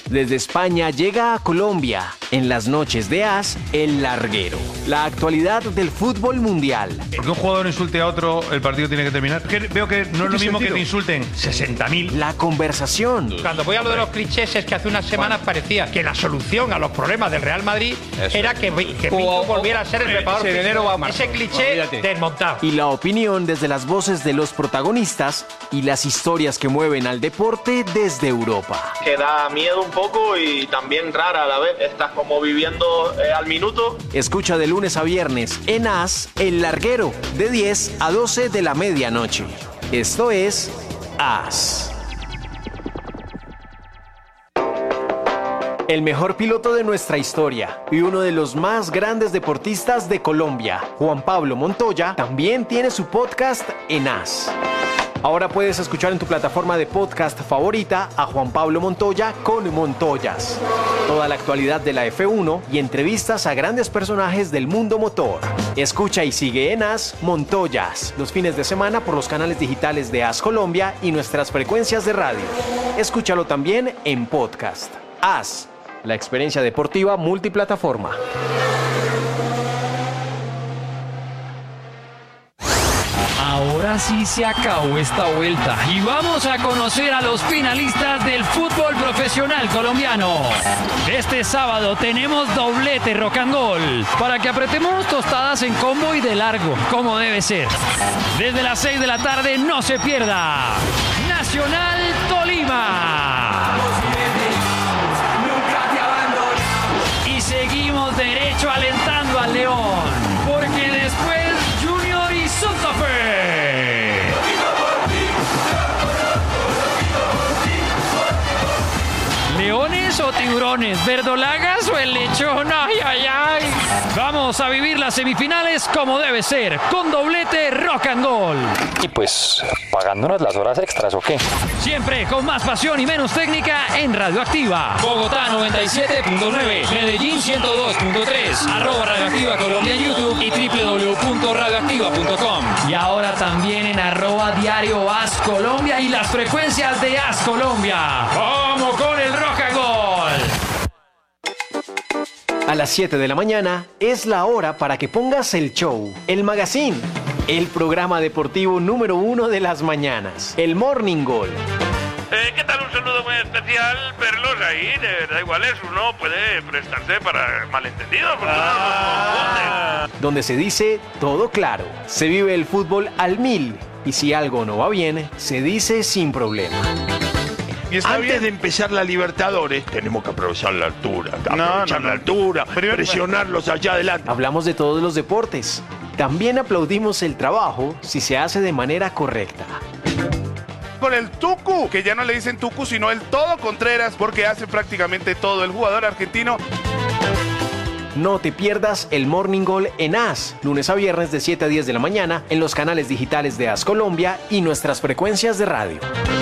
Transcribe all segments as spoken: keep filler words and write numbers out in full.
Desde España llega a Colombia, en las noches de As, El Larguero. La actualidad del fútbol mundial. Porque un jugador insulte a otro, el partido tiene que terminar. Que veo que no es lo mismo que te insulten sesenta mil. La conversación. Cuando voy a lo de los clichés es que hace unas semanas parecía que la solución a los problemas del Real Madrid Eso. era que, que Pinto volviera a ser el preparador. Ese, enero va a Ese cliché Olvídate. desmontado. Y la opinión desde las voces de los protagonistas y las historias que mueven al deporte desde Europa. Que da miedo un poco y también rara a la vez. Estás como viviendo eh, al minuto. Escucha de lunes a viernes en As, El Larguero, de diez a doce de la medianoche. Esto es As. El mejor piloto de nuestra historia y uno de los más grandes deportistas de Colombia, Juan Pablo Montoya, también tiene su podcast en As. Ahora puedes escuchar en tu plataforma de podcast favorita a Juan Pablo Montoya con Montoyas. Toda la actualidad de la F uno y entrevistas a grandes personajes del mundo motor. Escucha y sigue en As Montoyas los fines de semana por los canales digitales de As Colombia y nuestras frecuencias de radio. Escúchalo también en podcast. As, la experiencia deportiva multiplataforma. Ahora sí se acabó esta vuelta y vamos a conocer a los finalistas del fútbol profesional colombiano. Este sábado tenemos doblete rock and roll para que apretemos tostadas en combo y de largo, como debe ser. Desde las seis de la tarde no se pierda Nacional Tolima. Y seguimos derecho alentando al León, porque después Junior y Santa Fe. ¿Leones o tiburones? ¿Verdolagas o el lechón? ¡Ay, ay, ay! Vamos a vivir las semifinales como debe ser, con doblete rock and roll. Y pues, pagándonos las horas extras, ¿o qué? Siempre con más pasión y menos técnica en Radioactiva. Bogotá noventa y siete punto nueve, Medellín ciento dos punto tres, arroba Radioactiva Colombia en YouTube y doble u doble u doble u punto radioactiva punto com. Y ahora también en arroba diario As Colombia y las frecuencias de As Colombia. ¡Vamos con el rock and roll! A las siete de la mañana es la hora para que pongas el show, el magazine, el programa deportivo número uno de las mañanas, el Morning Goal. Eh, ¿Qué tal? Un saludo muy especial, verlos ahí, de verdad igual es, uno puede prestarse para malentendidos, porque ah. uno Donde se dice todo claro, se vive el fútbol al mil y si algo no va bien, se dice sin problema. Antes bien. de empezar la Libertadores, tenemos que aprovechar la altura, aprovechar no, no, no. la altura, Primero, presionarlos allá adelante. Hablamos de todos los deportes. También aplaudimos el trabajo si se hace de manera correcta. Con el Tucu, que ya no le dicen Tucu, sino el Todo Contreras, porque hace prácticamente todo el jugador argentino. No te pierdas el Morning Goal en As, lunes a viernes de siete a diez de la mañana, en los canales digitales de As Colombia y nuestras frecuencias de radio.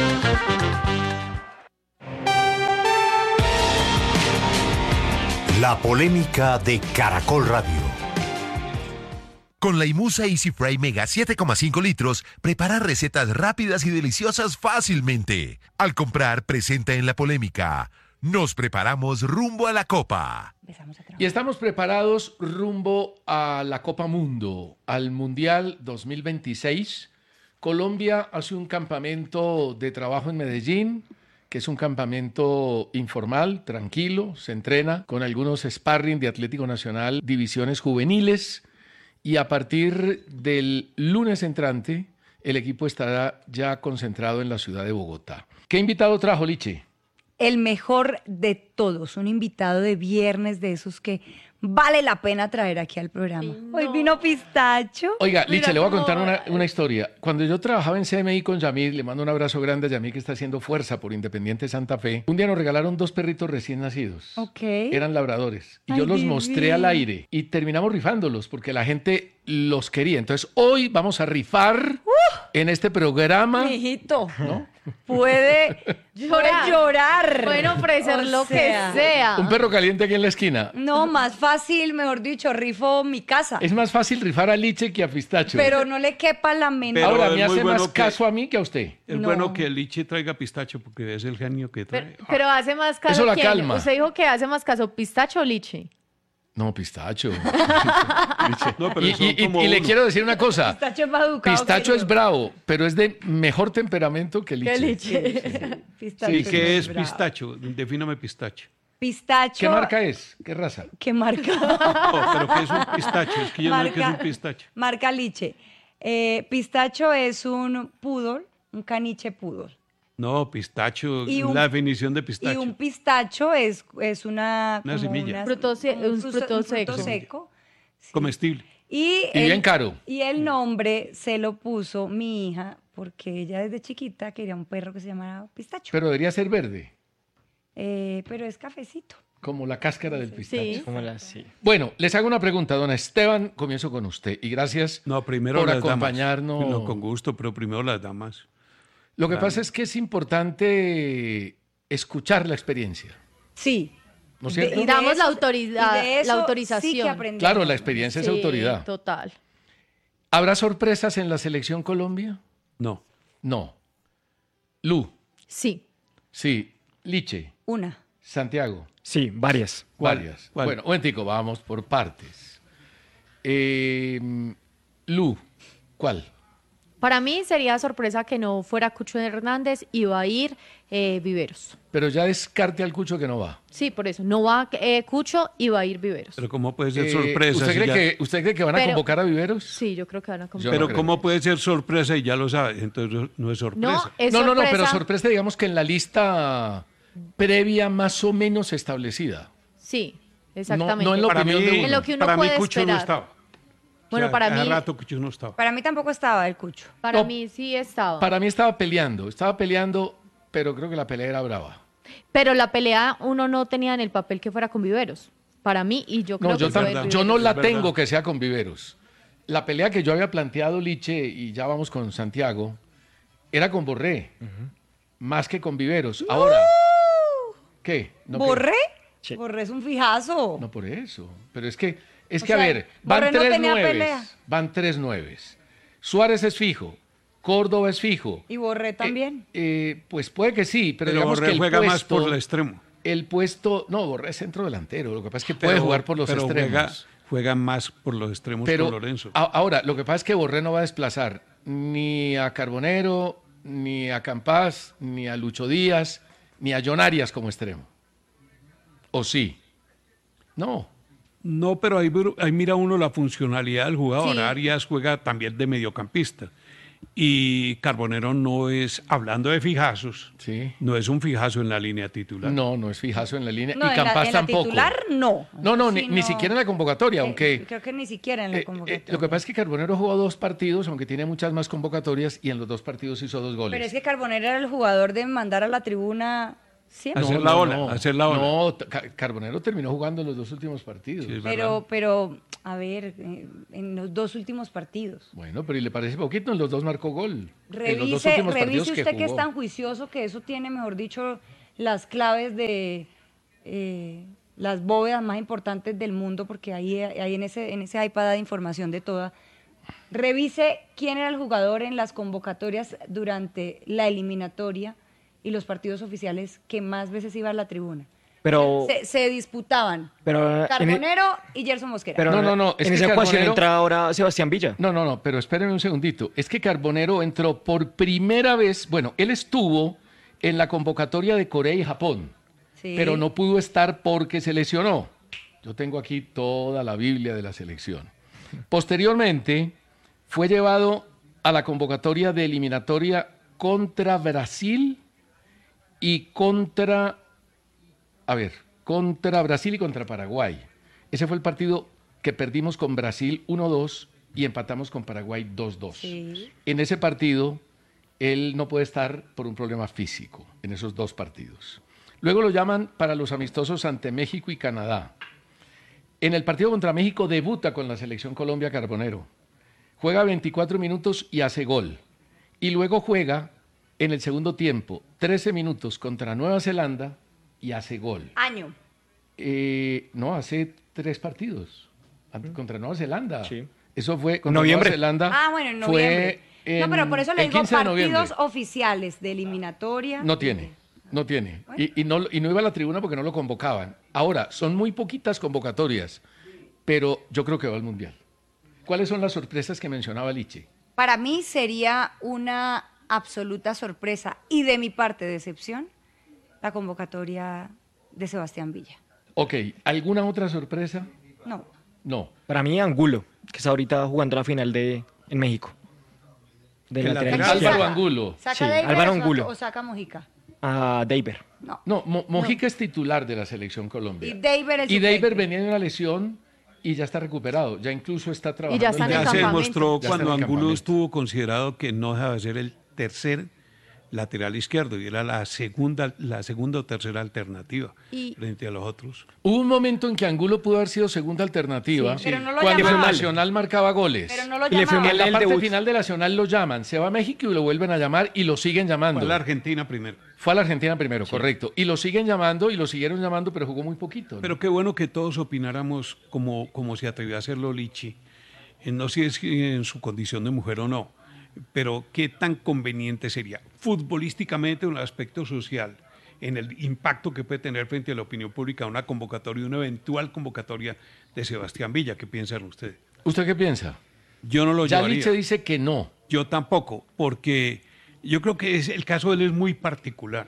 La polémica de Caracol Radio. Con la Imusa Easy Fry Mega siete coma cinco litros, prepara recetas rápidas y deliciosas fácilmente. Al comprar, presenta en la polémica. Nos preparamos rumbo a la Copa. Y estamos preparados rumbo a la Copa Mundo, al Mundial dos mil veintiséis. Colombia hace un campamento de trabajo en Medellín, que es un campamento informal, tranquilo, se entrena con algunos sparring de Atlético Nacional, divisiones juveniles, y a partir del lunes entrante, el equipo estará ya concentrado en la ciudad de Bogotá. ¿Qué invitado trajo, Liche? El mejor de todos, un invitado de viernes de esos que vale la pena traer aquí al programa. No. Hoy vino Pistacho. Oiga, Liche, le voy a contar una, una historia. Cuando yo trabajaba en C M I con Yamil, le mando un abrazo grande a Yamil, que está haciendo fuerza por Independiente Santa Fe, un día nos regalaron dos perritos recién nacidos. Ok. Eran labradores. Y Ay, yo los divino. mostré al aire y terminamos rifándolos porque la gente los quería. Entonces, hoy vamos a rifar uh, en este programa. Mijito. ¿No? puede llorar. Puede llorar. Pueden ofrecer O lo sea. que sea. Un perro caliente aquí en la esquina. No, más fácil, mejor dicho, rifo mi casa. Es más fácil rifar a Liche que a Pistacho. Pero no le quepa la menor. Ahora, es me muy hace bueno más que- caso a mí que a usted. Es No. bueno que el Liche traiga pistacho porque es el genio que trae. Pero, pero hace más caso Eso la ¿quién? calma. Usted dijo que hace más caso pistacho o liche. No, Pistacho. No, pero y, son y- y- como y le uno. quiero decir una cosa. Pistacho es más educado. Pistacho que es yo. bravo, pero es de mejor temperamento que Liche. ¿Qué liche? Pistacho ¿Y es qué muy es bravo. pistacho? Defíname pistacho. Pistacho. ¿Qué marca es? ¿Qué raza? ¿Qué marca? No, pero ¿qué es un pistacho? Es que yo no sé qué es un pistacho. Marca Liche. Eh, pistacho es un poodle, un caniche poodle. No, pistacho, Y un- la definición de Y pistacho. un pistacho es, es una... Una como semilla. una- Fruto se- como un fruto un seco. seco. Comestible. Y, Y el, bien caro. Y el nombre se lo puso mi hija porque ella desde chiquita quería un perro que se llamara Pistacho. Pero debería ser verde, Eh, pero es cafecito. como la cáscara del pistacho. Sí. Como la, sí. Bueno, les hago una pregunta, don Esteban. Comienzo con usted. Y gracias No, primero por las acompañarnos. damas. No, con gusto, pero primero las damas. Lo que Claro. pasa es que es importante escuchar la experiencia. Sí. ¿No es De- cierto? y de Damos la, eso- autoriza- y de eso la sí autorización. que aprendemos. Claro, la experiencia es Sí, autoridad. Total. ¿Habrá sorpresas en la selección Colombia? No. No. Lu, Sí. sí. Liche, Una. Santiago, Sí, varias. varias. ¿Cuál? Bueno, un momentico, vamos por partes. Eh, Lu, ¿cuál? Para mí sería sorpresa que no fuera Cucho Hernández, iba a ir eh, Viveros. Pero ya descarte al Cucho que no va. Sí, por eso. No va eh, Cucho, iba a ir Viveros. Pero ¿cómo puede ser Eh, sorpresa? ¿usted, si cree ya- que, ¿Usted cree que van a Pero- convocar a Viveros? Sí, yo creo que van a comprar. Yo Pero no creo. ¿cómo puede ser sorpresa y ya lo sabe? Entonces no es sorpresa. No, es No, no, no, pero sorpresa. sorpresa, digamos que en la lista previa más o menos establecida. Sí, exactamente. No, no en la Para opinión mí, de uno. En lo que uno para mí puede Cucho no esperar. estaba. Bueno, O sea, para hace mí, rato Cucho no estaba. Para mí tampoco estaba el Cucho. para No. mí sí estaba. Para mí estaba peleando, estaba peleando, pero creo que la pelea era brava. Pero la pelea uno no tenía en el papel que fuera con Viveros. Para mí, y yo creo No, yo, que tam- fue verdad. yo no Viveros. la Es verdad. tengo que sea con Viveros. La pelea que yo había planteado, Liche, y ya vamos con Santiago, era con Borré, más que con Viveros. Ahora, ¿qué? ¿No qué? ¿Borré? Sí. Borré es un fijazo. No por eso, pero es que, es O que a sea, ver, van Borré no tres tenía pelea. nueves, van tres nueves. Suárez es fijo, Córdoba es fijo. Y Borré también. Eh, pues puede que sí, pero, Pero digamos Borré que el juega más puesto, por el extremo. El puesto, no, Borré es centro delantero, lo que pasa es que puede Pero- jugar por los pero extremos. Juega, juega más por los extremos Pero con Lorenzo. a- ahora, lo que pasa es que Borré no va a desplazar ni a Carbonero, ni a Campás, ni a Lucho Díaz, ni a John Arias como extremo. ¿O sí? No. No, pero ahí, ver- ahí mira uno la funcionalidad del jugador. Sí. Arias juega también de mediocampista. Y Carbonero no es, hablando de fijazos, Sí. no es un fijazo en la línea titular. No, no es fijazo en la línea. No, y en la- Campás en la tampoco. titular, no. No, no, Sí, ni, ni no. siquiera en la convocatoria, Eh, aunque... Creo que ni siquiera en la eh, eh, convocatoria. lo que pasa es que Carbonero jugó dos partidos, aunque tiene muchas más convocatorias, y en los dos partidos hizo dos goles. Pero es que Carbonero era el jugador de mandar a la tribuna siempre. Hacer la ola, hacer la ola. No, Ca- Carbonero terminó jugando en los dos últimos partidos. Sí, es Pero, pero, a ver, eh, en los dos últimos partidos. Bueno, pero ¿y le parece poquito? En los dos marcó gol. en los dos Revise, últimos revise partidos usted que que, es jugó. tan juicioso que eso tiene, mejor dicho, las claves de eh, las bóvedas más importantes del mundo, porque ahí, ahí en ese, en ese iPad da información de toda. Revise quién era el jugador en las convocatorias durante la eliminatoria y los partidos oficiales que más veces iba a la tribuna. Pero, Se, se disputaban pero, en, Carbonero y Gerson Mosquera. pero No, no, no, es en que esa ecuación Carbonero- entra ahora Sebastián Villa. No, no, no, pero espérenme un segundito. Es que Carbonero entró por primera vez, bueno, él estuvo en la convocatoria de Corea y Japón, Sí. pero no pudo estar porque se lesionó. Yo tengo aquí toda la Biblia de la selección. Posteriormente, fue llevado a la convocatoria de eliminatoria contra Brasil y contra, a ver, contra Brasil y contra Paraguay. Ese fue el partido que perdimos con Brasil uno dos y empatamos con Paraguay dos dos. Sí. En ese partido, él no puede estar por un problema físico, en esos dos partidos. Luego lo llaman para los amistosos ante México y Canadá. En el partido contra México debuta con la selección Colombia Carbonero. Juega veinticuatro minutos y hace gol. Y luego juega en el segundo tiempo, trece minutos contra Nueva Zelanda y hace gol. Año. Eh, no, hace tres partidos ante- contra Nueva Zelanda. Sí. Eso fue contra Noviembre. Nueva Zelanda. Ah, bueno, en fue noviembre. No, en- pero por eso le el digo quince de noviembre. partidos oficiales de eliminatoria. No tiene, no tiene. Y, y no, y no iba a la tribuna porque no lo convocaban. Ahora, son muy poquitas convocatorias, pero yo creo que va al Mundial. ¿Cuáles son las sorpresas que mencionaba Liche? Para mí sería una absoluta sorpresa y de mi parte decepción la convocatoria de Sebastián Villa. Ok, ¿alguna otra sorpresa? No. No. Para mí, Angulo, que está ahorita jugando la final de en México. Del El lateral lateral. izquierdo. Álvaro Angulo. ¿Saca Sí, Deiber Álvaro o saca- Angulo. o saca Mojica? A Deiber. No. No, Mo- Mojica es titular de la selección Colombia. Y Deiber es Y suplente. Deiber venía de una lesión y ya está recuperado. Ya incluso está trabajando. ya está en el Ya se campamento. demostró Ya está cuando en el Angulo campamento. estuvo considerado que no dejaba de ser el tercer lateral izquierdo y era la segunda, la segunda o tercera alternativa Y- frente a los otros. Hubo un momento en que Angulo pudo haber sido segunda alternativa Sí, pero no lo cuando llamaban. Nacional marcaba goles. Pero no lo Y le fue llamaban. En la el parte debut. final de Nacional lo llaman, se va a México y lo vuelven a llamar y lo siguen llamando. Fue a la Argentina primero. Fue a la Argentina primero, correcto. Y lo siguen llamando y lo siguieron llamando, pero jugó muy poquito. ¿no? Pero qué bueno que todos opináramos como, como se atrevió a hacerlo Lichi. Eh, No sé si en su condición de mujer o no, pero qué tan conveniente sería futbolísticamente un aspecto social en el impacto que puede tener frente a la opinión pública una convocatoria, una eventual convocatoria de Sebastián Villa. ¿Qué piensan ustedes? ¿Usted qué piensa? Yo no lo Ya llevaría. Liche dice que no. Yo tampoco, porque yo creo que es, el caso de él es muy particular.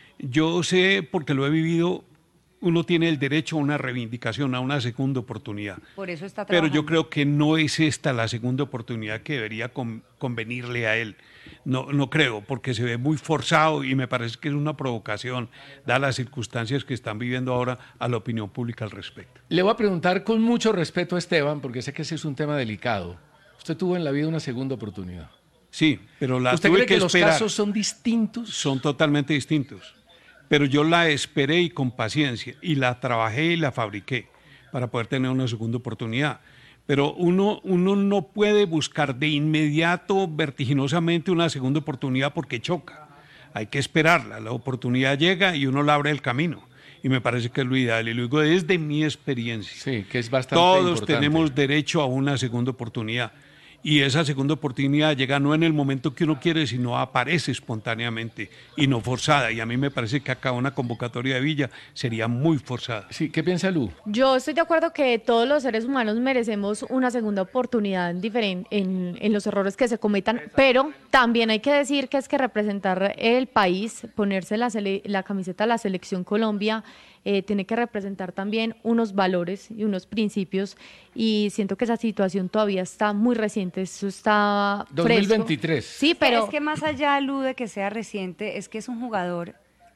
Yo sé, porque lo he vivido, uno tiene el derecho a una reivindicación, a una segunda oportunidad. Por eso está Pero trabajando. yo creo que no es esta la segunda oportunidad que debería con- convenirle a él. No, no creo, porque se ve muy forzado y me parece que es una provocación, dadas las circunstancias que están viviendo ahora a la opinión pública al respecto. Le voy a preguntar con mucho respeto a Esteban, porque sé que ese es un tema delicado. Usted tuvo en la vida una segunda oportunidad. Sí, pero la ¿Usted tuve cree que, que los esperar. casos son distintos? Son totalmente distintos. Pero yo la esperé y con paciencia, y la trabajé y la fabriqué para poder tener una segunda oportunidad. Pero uno, uno no puede buscar de inmediato, vertiginosamente, una segunda oportunidad porque choca. Hay que esperarla, la oportunidad llega y uno la abre el camino. Y me parece que es lo ideal, y lo digo desde mi experiencia. Sí, que es bastante Todos importante. tenemos derecho a una segunda oportunidad. Y esa segunda oportunidad llega no en el momento que uno quiere, sino aparece espontáneamente y no forzada. Y a mí me parece que acá una convocatoria de Villa sería muy forzada. Sí, ¿qué piensa Lu? Yo estoy de acuerdo que todos los seres humanos merecemos una segunda oportunidad en, diferen- en, en los errores que se cometan, pero también hay que decir que es que representar el país, ponerse la, sele- la camiseta de la Selección Colombia, eh, tiene que representar también unos valores y unos principios, y siento que esa situación todavía está muy reciente, eso está dos mil fresco. veintitrés. Sí, pero... Es que más allá, Lu, de que sea reciente, es que es un jugador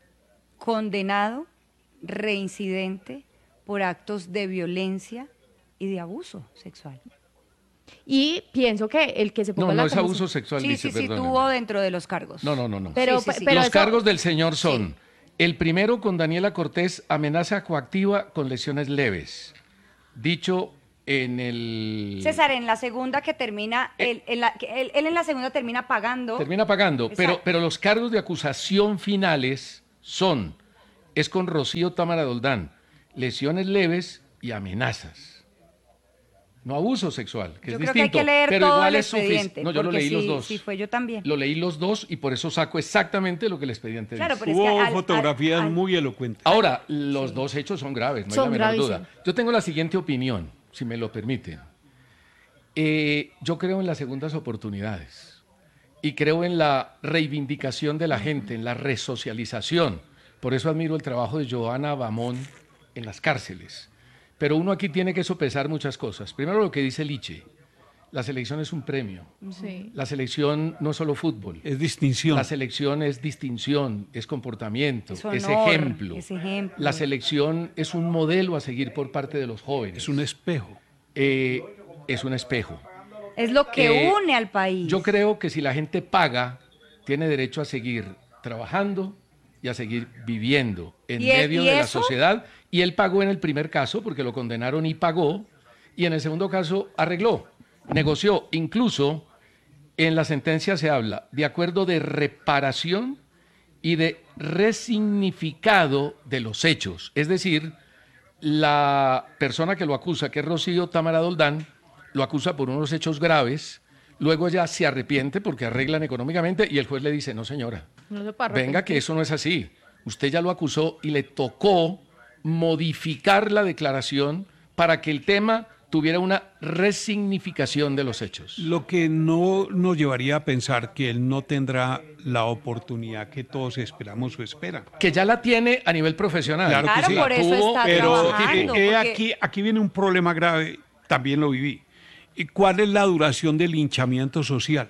condenado, reincidente, por actos de violencia y de abuso sexual. Y pienso que el que se ponga No, la no es camisa- abuso sexual, Sí, dice, sí, sí, perdóneme. tuvo dentro de los cargos. No, no, no, no. Pero- Sí, sí, sí. pero Los eso- cargos del señor son, el primero con Daniela Cortés, amenaza coactiva con lesiones leves. Dicho en el... César, en la segunda que termina, él, en la- que él- él en la segunda termina pagando. Termina pagando, pero, Exacto. pero los cargos de acusación finales son, es con Rocío Támara Doldán, lesiones leves y amenazas. No abuso sexual, que Yo es creo que hay distinto. que leer pero todo igual el es sufici- expediente. No, yo lo porque leí los sí- dos. Sí, fue yo también. Lo leí los dos y por eso saco exactamente lo que el expediente Claro, dice. pero es que Hubo al- al- fotografías al- muy elocuentes. Ahora, los dos hechos son graves, no Son hay la menor gravísimos. duda. Yo tengo la siguiente opinión, si me lo permiten. Eh, yo creo en las segundas oportunidades y creo en la reivindicación de la gente, en la resocialización. Por eso admiro el trabajo de Joana Bamón en las cárceles. Pero uno aquí tiene que sopesar muchas cosas. Primero lo que dice Liche, la selección es un premio. Sí. La selección no es solo fútbol. Es distinción. La selección es distinción, es comportamiento, Es es, honor, ejemplo. es ejemplo. La selección es un modelo a seguir por parte de los jóvenes. Es un espejo. Eh, es un espejo. Es lo que Eh, une al país. Yo creo que si la gente paga, tiene derecho a seguir trabajando y a seguir viviendo en ¿Y e- medio y de la eso? sociedad. Y él pagó en el primer caso porque lo condenaron y pagó. Y en el segundo caso arregló, negoció. Incluso en la sentencia se habla de acuerdo de reparación y de resignificado de los hechos. Es decir, la persona que lo acusa, que es Rocío Támara Doldán, lo acusa por unos hechos graves, luego ella se arrepiente porque arreglan económicamente y el juez le dice, no señora, No se puede venga que eso no es así. Usted ya lo acusó y le tocó modificar la declaración para que el tema tuviera una resignificación de los hechos. Lo que no nos llevaría a pensar que él no tendrá la oportunidad que todos esperamos o esperan. Que ya la tiene a nivel profesional. Claro, Claro, que sí. por eso está Pero trabajando, eh, eh, porque- aquí, aquí viene un problema grave, también lo viví. ¿Y cuál es la duración del linchamiento social?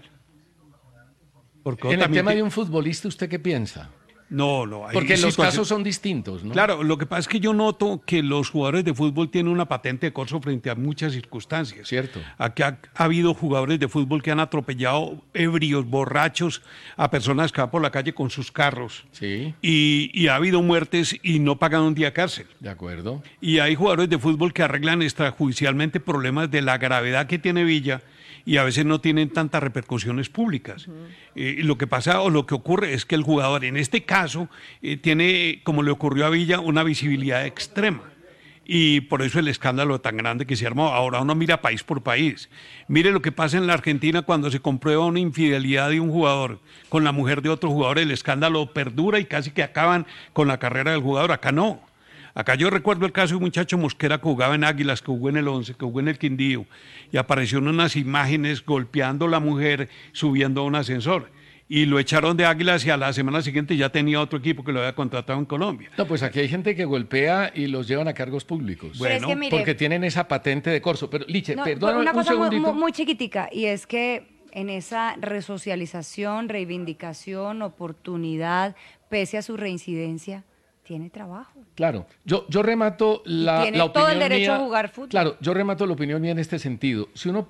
Porque En el también tema te- de un futbolista, ¿usted qué piensa? No, no. hay Porque los situaciones- casos son distintos, ¿no? Claro, lo que pasa es que yo noto que los jugadores de fútbol tienen una patente de corso frente a muchas circunstancias. Cierto. Aquí ha, ha habido jugadores de fútbol que han atropellado ebrios, borrachos, a personas que van por la calle con sus carros. Sí. Y, y ha habido muertes y no pagan un día de cárcel. De acuerdo. Y hay jugadores de fútbol que arreglan extrajudicialmente problemas de la gravedad que tiene Villa y a veces no tienen tantas repercusiones públicas. Eh, lo que pasa o lo que ocurre es que el jugador, en este caso, eh, tiene, como le ocurrió a Villa, una visibilidad extrema. Y por eso el escándalo tan grande que se armó. Ahora uno mira país por país. Mire lo que pasa en la Argentina cuando se comprueba una infidelidad de un jugador con la mujer de otro jugador. El escándalo perdura y casi que acaban con la carrera del jugador. Acá no. Acá yo recuerdo el caso de un muchacho Mosquera que jugaba en Águilas, que jugó en el Once, que jugó en el Quindío, y aparecieron unas imágenes golpeando a la mujer subiendo a un ascensor. Y lo echaron de Águilas y a la semana siguiente ya tenía otro equipo que lo había contratado en Colombia. No, pues aquí hay gente que golpea y los llevan a cargos públicos. Pero es que mire- porque tienen esa patente de corso. Pero, Liche, No, perdóname una un cosa muy, segundito. muy- muy chiquitica, y es que en esa resocialización, reivindicación, oportunidad, pese a su reincidencia, tiene trabajo. Claro, yo, yo remato la, tiene la opinión todo el derecho mía- a jugar fútbol. Claro, yo remato la opinión mía en este sentido. Si uno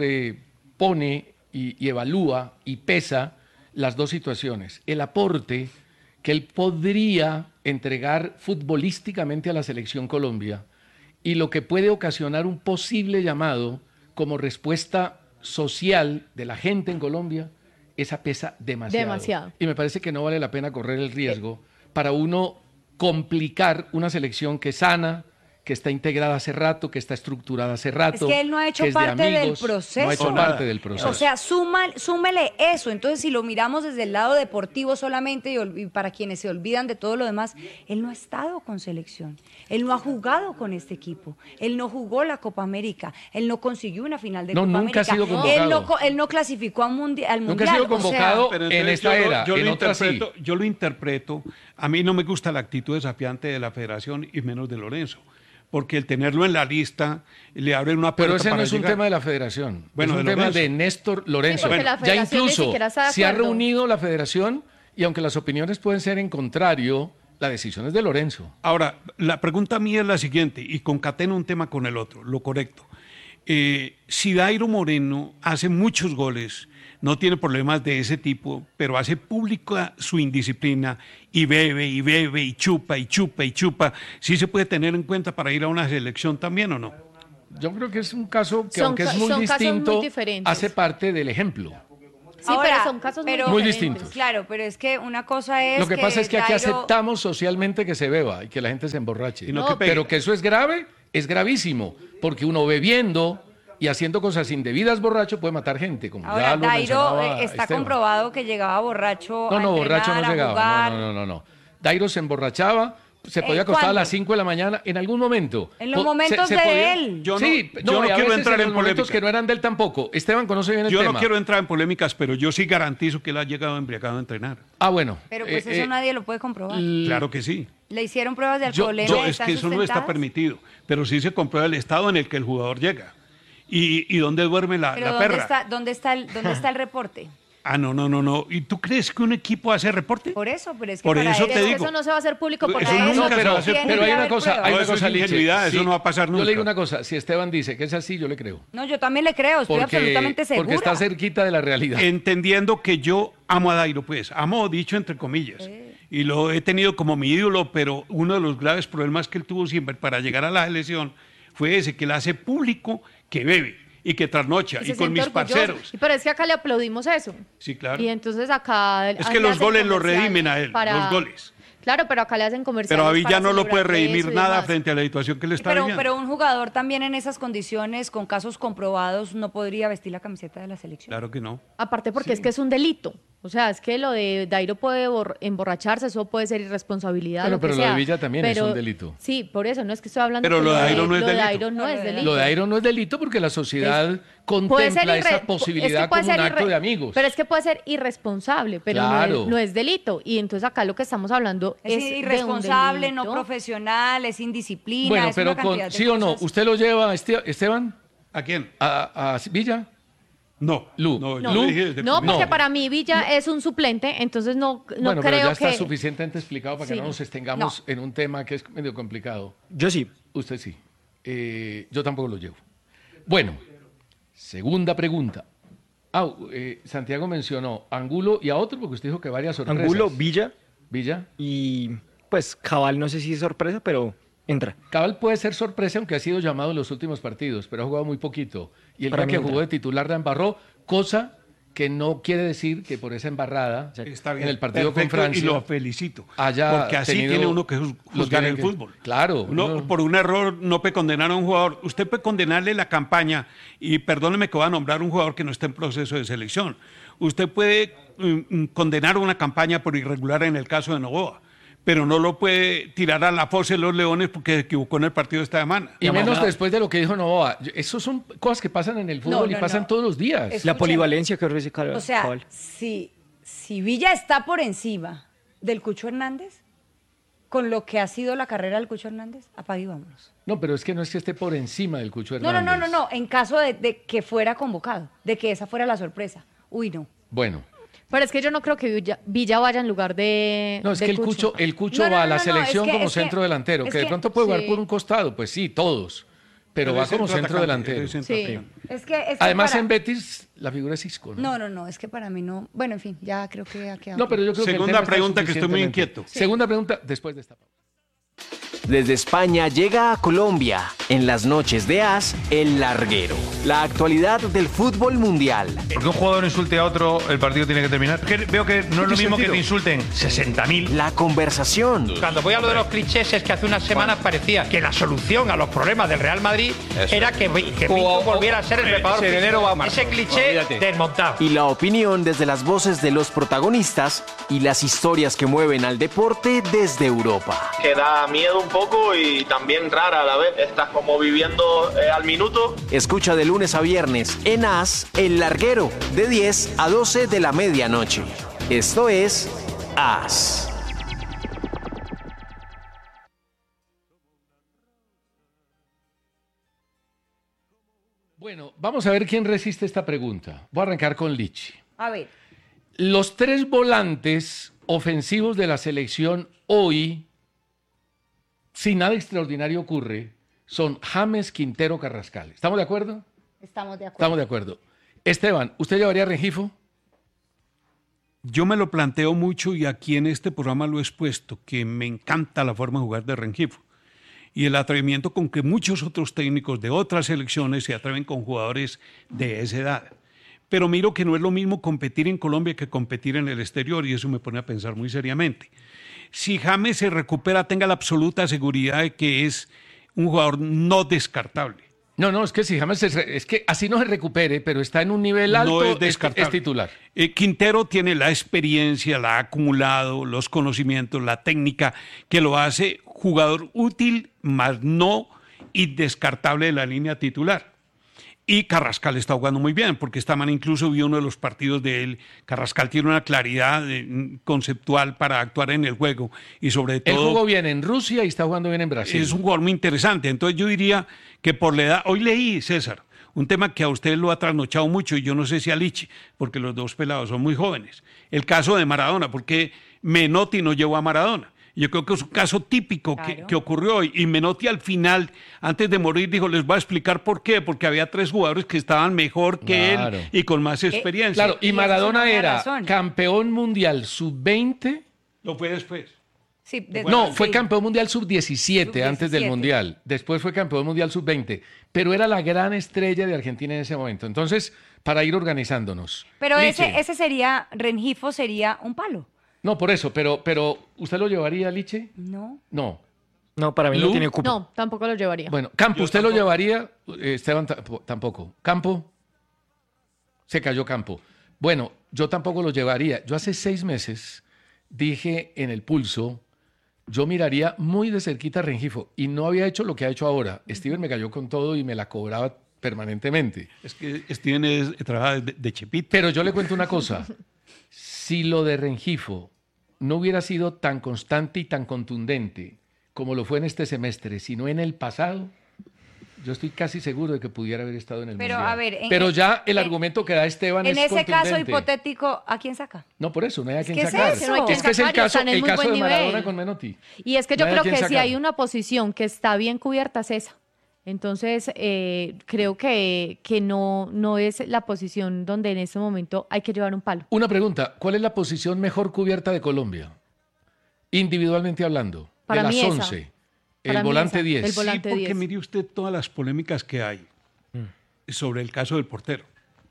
sobrepone y, y evalúa y pesa las dos situaciones, el aporte que él podría entregar futbolísticamente a la selección Colombia y lo que puede ocasionar un posible llamado como respuesta social de la gente en Colombia, esa pesa demasiado. Demasiado. Y me parece que no vale la pena correr el riesgo para uno complicar una selección que es sana, que está integrada hace rato, que está estructurada hace rato. Es que él no ha hecho que es de parte del amigos, proceso. No ha hecho parte del proceso. O sea, suma, súmele eso. Entonces, si lo miramos desde el lado deportivo solamente y, ol- y para quienes se olvidan de todo lo demás, él no ha estado con selección. Él no ha jugado con este equipo. Él no jugó la Copa América. Él no consiguió una final de No, Copa nunca ha América. sido convocado. Él no, co- él no clasificó a mundi- al Nunca ha mundial. sido o sea, convocado Pero en entonces esta yo lo- era, yo lo en otra sí. interpreto, yo lo interpreto, a mí no me gusta la actitud desafiante de la federación y menos de Lorenzo, porque el tenerlo en la lista le abre una puerta Pero ese no para es un llegar. tema de la federación, Bueno, es un de tema Lorenzo. de Néstor Lorenzo. Sí, porque la ya federación ni incluso siquiera está de se ha acuerdo. reunido la federación y aunque las opiniones pueden ser en contrario, la decisión es de Lorenzo. Ahora, la pregunta mía es la siguiente, y concateno un tema con el otro, lo correcto. Eh, si Dairo Moreno hace muchos goles, no tiene problemas de ese tipo, pero hace pública su indisciplina y bebe y bebe y chupa y chupa y chupa, ¿sí se puede tener en cuenta para ir a una selección también o no? Yo creo que es un caso que, Son aunque ca- es muy son casos muy distinto, diferentes. hace parte del ejemplo. Sí, Ahora, pero son casos pero- Muy diferentes. distintos. Claro, pero es que una cosa es Lo que, pasa es que aquí Dairo- aceptamos socialmente que se beba y que la gente se emborrache. Y no que pegue. Pero que eso es grave, es gravísimo, porque uno bebiendo y haciendo cosas indebidas borracho puede matar gente, como Ahora, ya lo Dairo mencionaba eh, está Esteban. comprobado que llegaba borracho No, a no, borracho no entrenar, a llegaba. jugar. No, no, no, no, no. Dairo se emborrachaba, se ¿Eh, podía acostar a cuándo? las cinco de la mañana en algún momento. En los Po- momentos de él. Yo no- sí, yo no, no y a quiero veces entrar en en los momentos polémica. que no eran de él tampoco. Esteban conoce bien el Yo tema. no quiero entrar en polémicas, pero yo sí garantizo que él ha llegado embriagado a entrenar. Ah, bueno. Pero pues eh, eso eh, nadie lo puede comprobar. Claro que sí. Le hicieron pruebas de Yo, alcoholemia. yo- y es están que eso no está sustentadas. permitido, pero sí se comprueba el estado en el que el jugador llega. ¿Y, y dónde duerme la, Pero la ¿dónde perra? está, dónde, está el, ¿dónde está el reporte? Ah, no, no, no, no. ¿Y tú crees que un equipo hace reporte? Por eso, pero es que Por para eso él- te Pero digo. eso no se va a hacer público porque Eso eso nunca No, se pero, va a hacer tiene pero que hay una haber cosa, pruebas. hay No, una eso es cosa, Liche. ingenuidad, eso Sí, no va a pasar Yo le digo nunca. una cosa, si Esteban dice que es así, yo le creo. No, yo también le creo, estoy Porque, absolutamente segura. porque está cerquita de la realidad. Entendiendo que yo amo a Dairo, pues, amo dicho entre comillas, y lo he tenido como mi ídolo, pero uno de los graves problemas que él tuvo siempre para llegar a la selección fue ese, que él hace público que bebe. y que trasnocha, y, y con mis orgulloso. parceros. Pero es que acá le aplaudimos eso. Sí, claro. Y entonces acá... Es que los goles los redimen a él, para... los goles. Claro, pero acá le hacen comerciales. Pero a Villa no lo puede redimir nada frente a la situación que le está pero, viviendo. Pero un jugador también en esas condiciones, con casos comprobados, no podría vestir la camiseta de la selección. Claro que no. Aparte porque sí. es que es un delito. O sea, es que lo de Dairo puede emborracharse, eso puede ser irresponsabilidad. Bueno, lo pero que lo sea. de Villa también pero, es un delito. Sí, por eso, no es que estoy hablando... Pero lo de Dairo no es lo delito. De Dairo no es delito. Lo de Dairo no es delito porque la sociedad es, contempla irre, esa posibilidad es como un acto irre, de amigos. Pero es que puede ser irresponsable, pero claro. no, es, no es delito. Y entonces acá lo que estamos hablando es, es irresponsable, no profesional, es indisciplina. Bueno, es pero una con, de ¿sí o no? ¿Usted lo lleva, Esteban? ¿A quién? ¿A, a Villa? No, Lu. no, no, Lu. no porque no. para mí Villa no. es un suplente, entonces no, no bueno, creo pero ya está que... suficientemente explicado para sí. que no nos estengamos no. en un tema que es medio complicado. Yo sí. Usted sí. Eh, yo tampoco lo llevo. Bueno, segunda pregunta. Ah, eh, Santiago mencionó Angulo y a otro, porque usted dijo que varias sorpresas. Angulo, Villa. Villa. Y pues Cabal, no sé si es sorpresa, pero... entra. Cabal puede ser sorpresa, aunque ha sido llamado en los últimos partidos, pero ha jugado muy poquito. Y el día que jugó de titular la embarró, cosa que no quiere decir que por esa embarrada Está bien, en el partido con Francia... Y lo felicito, haya porque así tiene uno que juzgar el fútbol. Claro. Uno, no. Por un error no puede condenar a un jugador. Usted puede condenarle la campaña, y perdóneme que va a nombrar un jugador que no está en proceso de selección. Usted puede um, condenar una campaña por irregular en el caso de Novoa, pero no lo puede tirar a la fosa de los Leones porque se equivocó en el partido de esta semana. Y menos después de lo que dijo Novoa. Eso son cosas que pasan en el fútbol no, no, y pasan no. todos los días. Escuchen, la polivalencia que ofrece Cabal. O sea, si, si Villa está por encima del Cucho Hernández, con lo que ha sido la carrera del Cucho Hernández, apague y vámonos. No, pero es que no es que esté por encima del Cucho Hernández. No, no, no, no, no. En caso de, de que fuera convocado, de que esa fuera la sorpresa. Uy, no. Bueno. Pero es que yo no creo que Villa, Villa vaya en lugar de. No, es de que el Cucho, el Cucho no, no, va a la no, selección no, como que, centro delantero, que, que de pronto puede sí. jugar por un costado, pues sí, todos. Pero, pero va como centro delantero. Sí. Es que, es que además para... en Betis la figura es Isco, ¿no? No, no, no, es que para mí no. Bueno, en fin, ya creo que ha quedado. No, pero yo creo Segunda que el tema pregunta que estoy muy inquieto. Sí. Segunda pregunta después de esta pausa. Desde España llega a Colombia, en las noches de As, El Larguero. La actualidad del fútbol mundial. Porque un jugador insulte a otro, el partido tiene que terminar. Que veo que no es lo mismo sentido? que te insulten sesenta mil. La conversación. Cuando voy a lo de los clichés es que hace unas semanas parecía que la solución a los problemas del Real Madrid Eso. era que, que Pinto volviera a ser el preparador físico. Ese cliché Olvídate. desmontado. Y la opinión desde las voces de los protagonistas y las historias que mueven al deporte desde Europa. Que da miedo un poco y también rara a la vez. Estás como viviendo eh, al minuto. Escucha de lunes a viernes en As, El Larguero, de diez a doce de la medianoche. Esto es As. Bueno, vamos a ver quién resiste esta pregunta. Voy a arrancar con Lichi. A ver. Los tres volantes ofensivos de la selección hoy, si nada extraordinario ocurre, son James, Quintero, Carrascal. ¿Estamos de acuerdo? Estamos de acuerdo. Estamos de acuerdo. Esteban, ¿usted llevaría a Rengifo? Yo me lo planteo mucho y aquí en este programa lo he expuesto, que me encanta la forma de jugar de Rengifo y el atrevimiento con que muchos otros técnicos de otras selecciones se atreven con jugadores de esa edad. Pero miro que no es lo mismo competir en Colombia que competir en el exterior y eso me pone a pensar muy seriamente. Si James se recupera, tenga la absoluta seguridad de que es un jugador no descartable. No, no, es que si James se, es que así no se recupere, pero está en un nivel alto, no es, descartable. es, es titular. Eh, Quintero tiene la experiencia, la ha acumulado, los conocimientos, la técnica, que lo hace jugador útil, más no indescartable de la línea titular. Y Carrascal está jugando muy bien, porque esta mañana incluso vi uno de los partidos de él. Carrascal tiene una claridad de, conceptual para actuar en el juego y sobre todo... Él jugó bien en Rusia y está jugando bien en Brasil. Es un jugador muy interesante. Entonces yo diría que por la edad... Hoy leí, César, un tema que a usted lo ha trasnochado mucho y yo no sé si a Lichi, porque los dos pelados son muy jóvenes. El caso de Maradona, porque Menotti no llevó a Maradona. Yo creo que es un caso típico claro. que, que ocurrió hoy. Y Menotti al final, antes de morir, dijo, les voy a explicar por qué. Porque había tres jugadores que estaban mejor que claro. él y con más experiencia. Eh, claro, y Maradona era razón. campeón mundial sub veinte. Lo fue después. Sí, desde no, sí. fue campeón mundial sub diecisiete antes del mundial. Después fue campeón mundial sub veinte. Pero era la gran estrella de Argentina en ese momento. Entonces, para ir organizándonos. Pero Liche. ese, ese sería, Rengifo sería un palo. No, por eso, pero, pero ¿usted lo llevaría, Liche? No. No. No, para mí ¿Lu? no tiene cupo. No, tampoco lo llevaría. Bueno, Campo, Yo ¿usted tampoco. lo llevaría? Eh, Esteban ta- tampoco. ¿Campo? Se cayó Campo. Bueno, yo tampoco lo llevaría. Yo hace seis meses dije en el Pulso, yo miraría muy de cerquita a Rengifo y no había hecho lo que ha hecho ahora. Steven me cayó con todo y me la cobraba permanentemente. Es que Steven es, trabaja de, de chepito. Pero yo le cuento una cosa. Si lo de Rengifo no hubiera sido tan constante y tan contundente como lo fue en este semestre, sino en el pasado, yo estoy casi seguro de que pudiera haber estado en el Pero, Mundial. a ver, en- Pero ya el en- argumento que da Esteban En es ese caso contundente. hipotético, ¿a quién saca? No, por eso, no hay a Es quién que es sacar. eso. No hay Es quien que es el sacar y caso, están en el muy caso buen de Maradona nivel. con Menotti. Y es que yo No hay a creo quién que si sacar. hay una posición que está bien cubierta es esa. Entonces, eh, creo que, que no, no es la posición donde en este momento hay que llevar un palo. Una pregunta, ¿cuál es la posición mejor cubierta de Colombia? Individualmente hablando, Para de mí las esa. once. Para El mí volante esa, diez. el volante Sí, porque diez. mire usted todas las polémicas que hay sobre el caso del portero.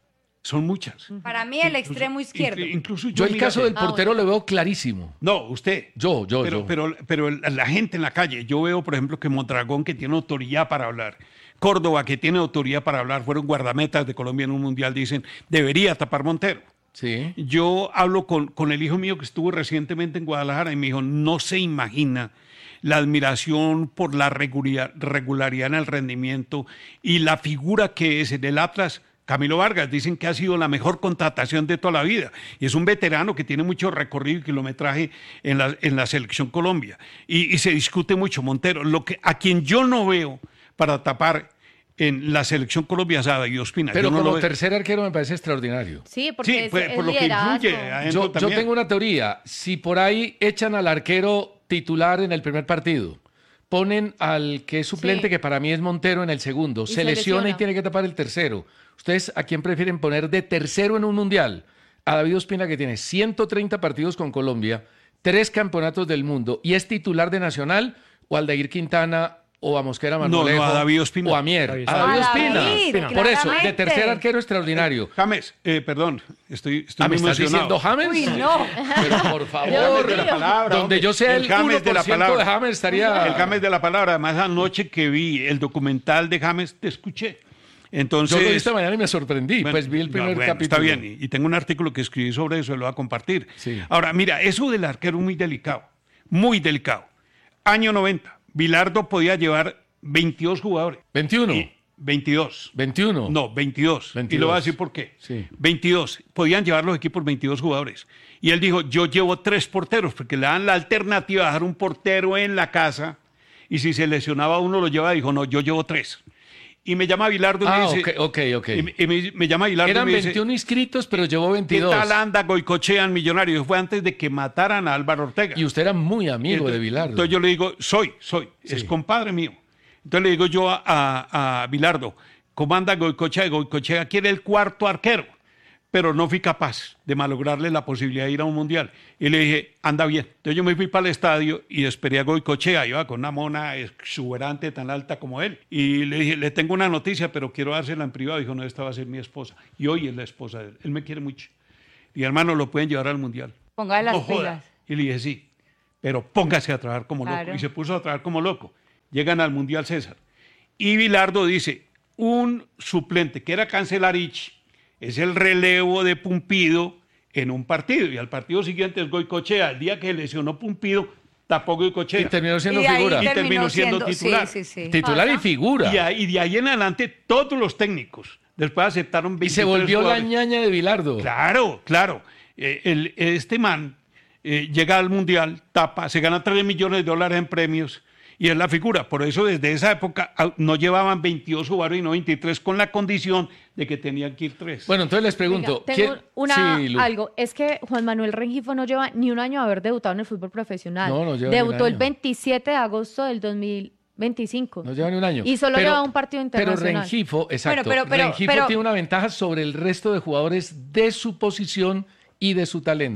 Son muchas. Para mí el extremo izquierdo. Inclu- Incluso Yo el mira, caso del Ah, portero lo veo clarísimo. No, usted. Yo, yo, pero, yo. Pero, pero la gente en la calle, yo veo, por ejemplo, que Mondragón, que tiene autoridad para hablar, Córdoba, que tiene autoridad para hablar, fueron guardametas de Colombia en un mundial, dicen, debería tapar Montero. Sí. Yo hablo con, con el hijo mío que estuvo recientemente en Guadalajara y me dijo, no se imagina la admiración por la regularidad, regularidad en el rendimiento y la figura que es en el Atlas. Camilo Vargas, dicen que ha sido la mejor contratación de toda la vida. Y es un veterano que tiene mucho recorrido y kilometraje en la, en la Selección Colombia. Y, y se discute mucho Montero. Lo que, a quien yo no veo para tapar en la Selección Colombia es a David Ospina. Pero yo no como lo veo. tercer arquero me parece extraordinario. Sí, porque Sí, es, pues, es por lo que liderazgo. influye adentro Yo, yo también. tengo una teoría. Si por ahí echan al arquero titular en el primer partido, ponen al que es suplente, Sí. que para mí es Montero, en el segundo, Y se se lesiona y lesiona. tiene que tapar el tercero. ¿Ustedes a quién prefieren poner de tercero en un mundial? A David Ospina, que tiene ciento treinta partidos con Colombia, tres campeonatos del mundo y es titular de Nacional, o a Aldair Quintana, o a Mosquera No, Marmolejo, no, a David Ospina. o a Mier. David A David Ospina. Ospina. A David, Por eso, de claramente. tercer arquero extraordinario. James, eh, perdón, estoy, estoy Ah, ¿me muy estás emocionado. diciendo James? Uy, no. Pero por El favor, James de la palabra, donde hombre. yo sea el, James uno de la por ciento palabra. de James estaría... El James de la palabra. Además, anoche que vi el documental de James, te escuché. Entonces, Yo lo vi esta mañana y me sorprendí, Bueno, pues vi el no, primer bueno, capítulo. Está bien, y, y tengo un artículo que escribí sobre eso, lo voy a compartir. Sí. Ahora, mira, eso del arquero es muy delicado, muy delicado. Año noventa, Bilardo podía llevar veintidós jugadores. veintiuno. Y- veintidós. veintiuno. No, veintidós. Y veintidós. lo voy a decir por qué. Sí. veintidós. Podían llevar los equipos veintidós jugadores. Y él dijo, yo llevo tres porteros, porque le dan la alternativa de dejar un portero en la casa, y si se lesionaba uno lo lleva, dijo, no, yo llevo tres. Y me llama Bilardo y Ah, me dice... ok, ok, ok. Y me, y me- me llama Bilardo Eran y me dice, veintiuno inscritos, pero llevó ¿qué veintidós. tal anda Goicochea en Millonarios? Fue antes de que mataran a Álvaro Ortega. Y usted era muy amigo Entonces- de Bilardo. Entonces yo le digo, soy, soy, es compadre mío. Entonces le digo yo a, a, a Bilardo, ¿cómo anda Goicochea? Goicochea quiere el cuarto arquero, pero no fui capaz de malograrle la posibilidad de ir a un mundial. Y le dije, anda bien. Entonces yo me fui para el estadio y esperé a Goicochea, iba con una mona exuberante tan alta como él. Y le dije, le tengo una noticia, pero quiero dársela en privado. Dijo, no, esta va a ser mi esposa. Y hoy es la esposa de él. Él me quiere mucho. Y hermano, lo pueden llevar al mundial. Póngale las No joda. pilas. Y le dije, sí, pero póngase a trabajar como Claro. loco. Y se puso a trabajar como loco. Llegan al Mundial César. Y Bilardo dice, un suplente que era Cancelarich es el relevo de Pumpido en un partido. Y al partido siguiente es Goicochea. El día que lesionó Pumpido, tapó Goicochea. Y terminó siendo Y de ahí figura. Y terminó terminó siendo siendo- titular. sí, sí, sí. Titular y Pasa. figura. Y, ahí- y de ahí en adelante todos los técnicos después aceptaron Y veintitrés se volvió la jugadores. ñaña de Bilardo. Claro, claro. Eh, el- este man eh, llega al Mundial, tapa, se gana tres millones de dólares en premios y es la figura. Por eso desde esa época ah, no llevaban veintidós jugadores y no veintitrés con la condición de que tenían que ir tres. Bueno, entonces les pregunto. Oiga, tengo ¿quién- una, Sí, Lu. algo, es que Juan Manuel Rengifo no lleva ni un año de haber debutado en el fútbol profesional. No, no lleva ni un Debutó el año. veintisiete de agosto del dos mil veinticinco. No lleva ni un año. Y solo Pero- lleva un partido internacional. Pero Rengifo, exacto. Bueno, pero- pero- Rengifo pero- tiene una ventaja sobre el resto de jugadores de su posición y de su talento,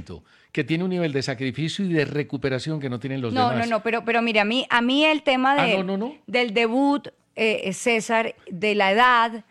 que tiene un nivel de sacrificio y de recuperación que no tienen los no, demás. No, no, no, pero, pero mire, a mí, a mí el tema de, ah, no, no, no. del debut, eh, César, de la edad,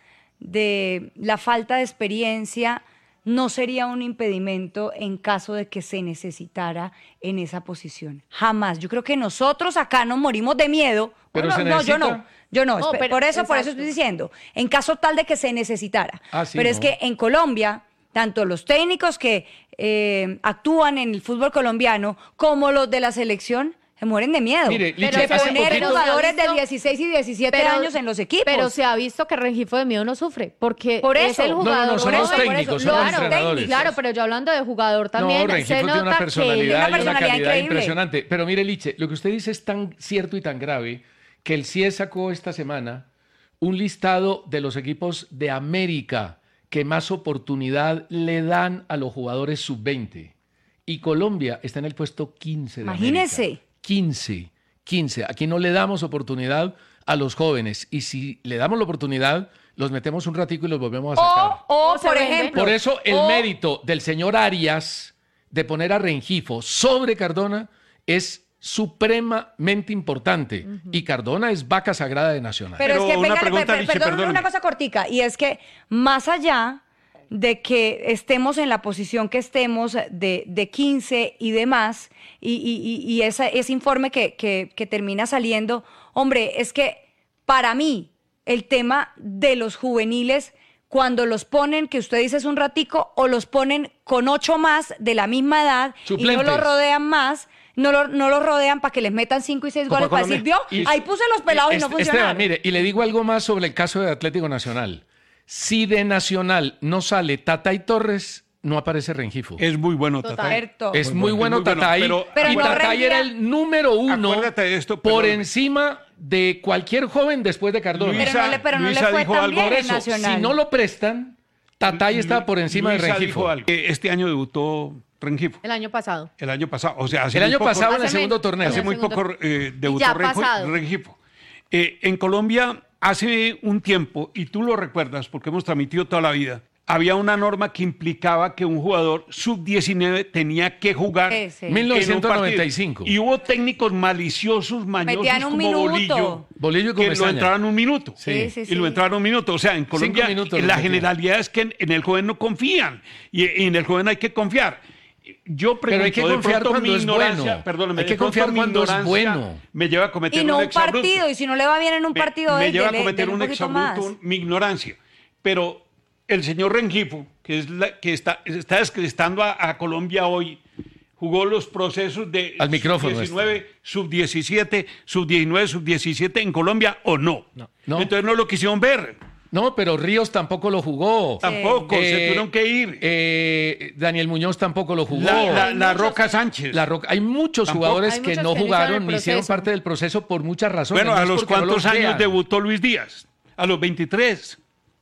de la falta de experiencia, no sería un impedimento en caso de que se necesitara en esa posición. Jamás. Yo creo que nosotros acá nos morimos de miedo. Pero no, se no, yo no. Yo no, No, pero- por eso, por eso exacto. estoy diciendo, en caso tal de que se necesitara. Ah, sí, pero no. es que en Colombia, tanto los técnicos que eh, actúan en el fútbol colombiano como los de la selección se mueren de miedo. Mire, de Licha, hace poner poquito- jugadores Pero se ha de visto- dieciséis y diecisiete pero- años en los equipos. Pero se ha visto que Rengifo de miedo no sufre, porque Por es eso. el No, no, jugador. no, son Por los eso, por técnicos, eso. son los Claro, entrenadores. claro, pero yo hablando de jugador también, no, Rengifo se tiene nota una personalidad Una y una personalidad calidad increíble. impresionante. Pero mire, Liche, lo que usted dice es tan cierto y tan grave que el C I E sacó esta semana un listado de los equipos de América que más oportunidad le dan a los jugadores sub veinte. Y Colombia está en el puesto quince de Imagínese. América. quince, quince. Aquí no le damos oportunidad a los jóvenes. Y si le damos la oportunidad, los metemos un ratico y los volvemos a sacar. O, o, O se por vende. ejemplo. Por eso el o- mérito del señor Arias de poner a Rengifo sobre Cardona es supremamente importante. Y Cardona es vaca sagrada de Nacional. Pero, Pero es que, una venga, pregunta, per- per- Liche, perdón, perdóneme. una cosa cortica, y es que más allá de que estemos en la posición que estemos de, de quince y demás, y, y, y- y esa- ese informe que, que, que termina saliendo, hombre, es que para mí el tema de los juveniles, cuando los ponen, que usted dice es un ratico, o los ponen con ocho más de la misma edad y Suplentes. no los rodean más, no lo, no los rodean para que les metan cinco y seis Copa goles para decir, vio, Colombia. Y- ahí puse los pelados y, no Est- funcionaron. Esteban, mire, y le digo algo más sobre el caso de Atlético Nacional. Si de Nacional no sale Tatay Torres, no aparece Rengifo. Es muy bueno, Total. Tatay. Cierto. Es muy bueno muy bueno, Tatay. pero- Pero y no Tatay rendía- era el número uno Acuérdate de esto, por perdóname. encima de cualquier joven después de Cardona. Luisa- Pero no le, pero no le Luisa fue dijo tan algo bien Por en eso, Nacional. si no lo prestan, Tatay está por encima Luisa de dijo Rengifo. algo. Eh, Este año debutó Rengifo. El año pasado. El año pasado. O sea, hace El muy año poco- pasado en el Hace segundo men- torneo. Hace En el muy segundo poco torneo. eh, debutó ya Renjo- pasado. Rengifo. Eh, en Colombia, hace un tiempo, y tú lo recuerdas porque hemos transmitido toda la vida, había una norma que implicaba que un jugador sub diecinueve tenía que jugar Sí, sí. en un mil novecientos noventa y partido. cinco. Y hubo técnicos maliciosos, mañosos Metían un como minuto. Bolillo, Bolillo y que lo Comesaña. entraban un minuto. Sí. Sí, sí, Y lo sí. entraron un minuto. O sea, en Colombia minutos la lo metían. generalidad es que en, en el joven no confían. Y, y en el joven hay que confiar. Yo pregunto, Pero hay que de confiar pronto cuando mi es ignorancia, bueno. perdóname, Hay que de pronto confiar mi cuando es ignorancia bueno. Me lleva a cometer Y no un exabrupto. partido, y si no le va bien en un Me- partido, me, de- lleva a dele- cometer dele un poquito más. exabrupto, mi ignorancia. Pero el señor Rengifo, que es la que está, está descrestando a, a Colombia hoy, jugó los procesos de Al micrófono, sub diecinueve, sub diecisiete, sub diecinueve, sub diecisiete en Colombia o no. No. Entonces no lo quisieron ver. No, pero Ríos tampoco lo jugó. Tampoco, se Eh, tuvieron que ir. eh, Daniel Muñoz tampoco lo jugó. La, la- la muchos Roca que- Sánchez. La Roca- hay muchos Tampoco. jugadores Hay que muchos no que no hicieron jugaron el ni hicieron proceso. parte del proceso por muchas razones. Bueno, No ¿a es los porque no cuántos años vean. debutó Luis Díaz? A los veintitrés.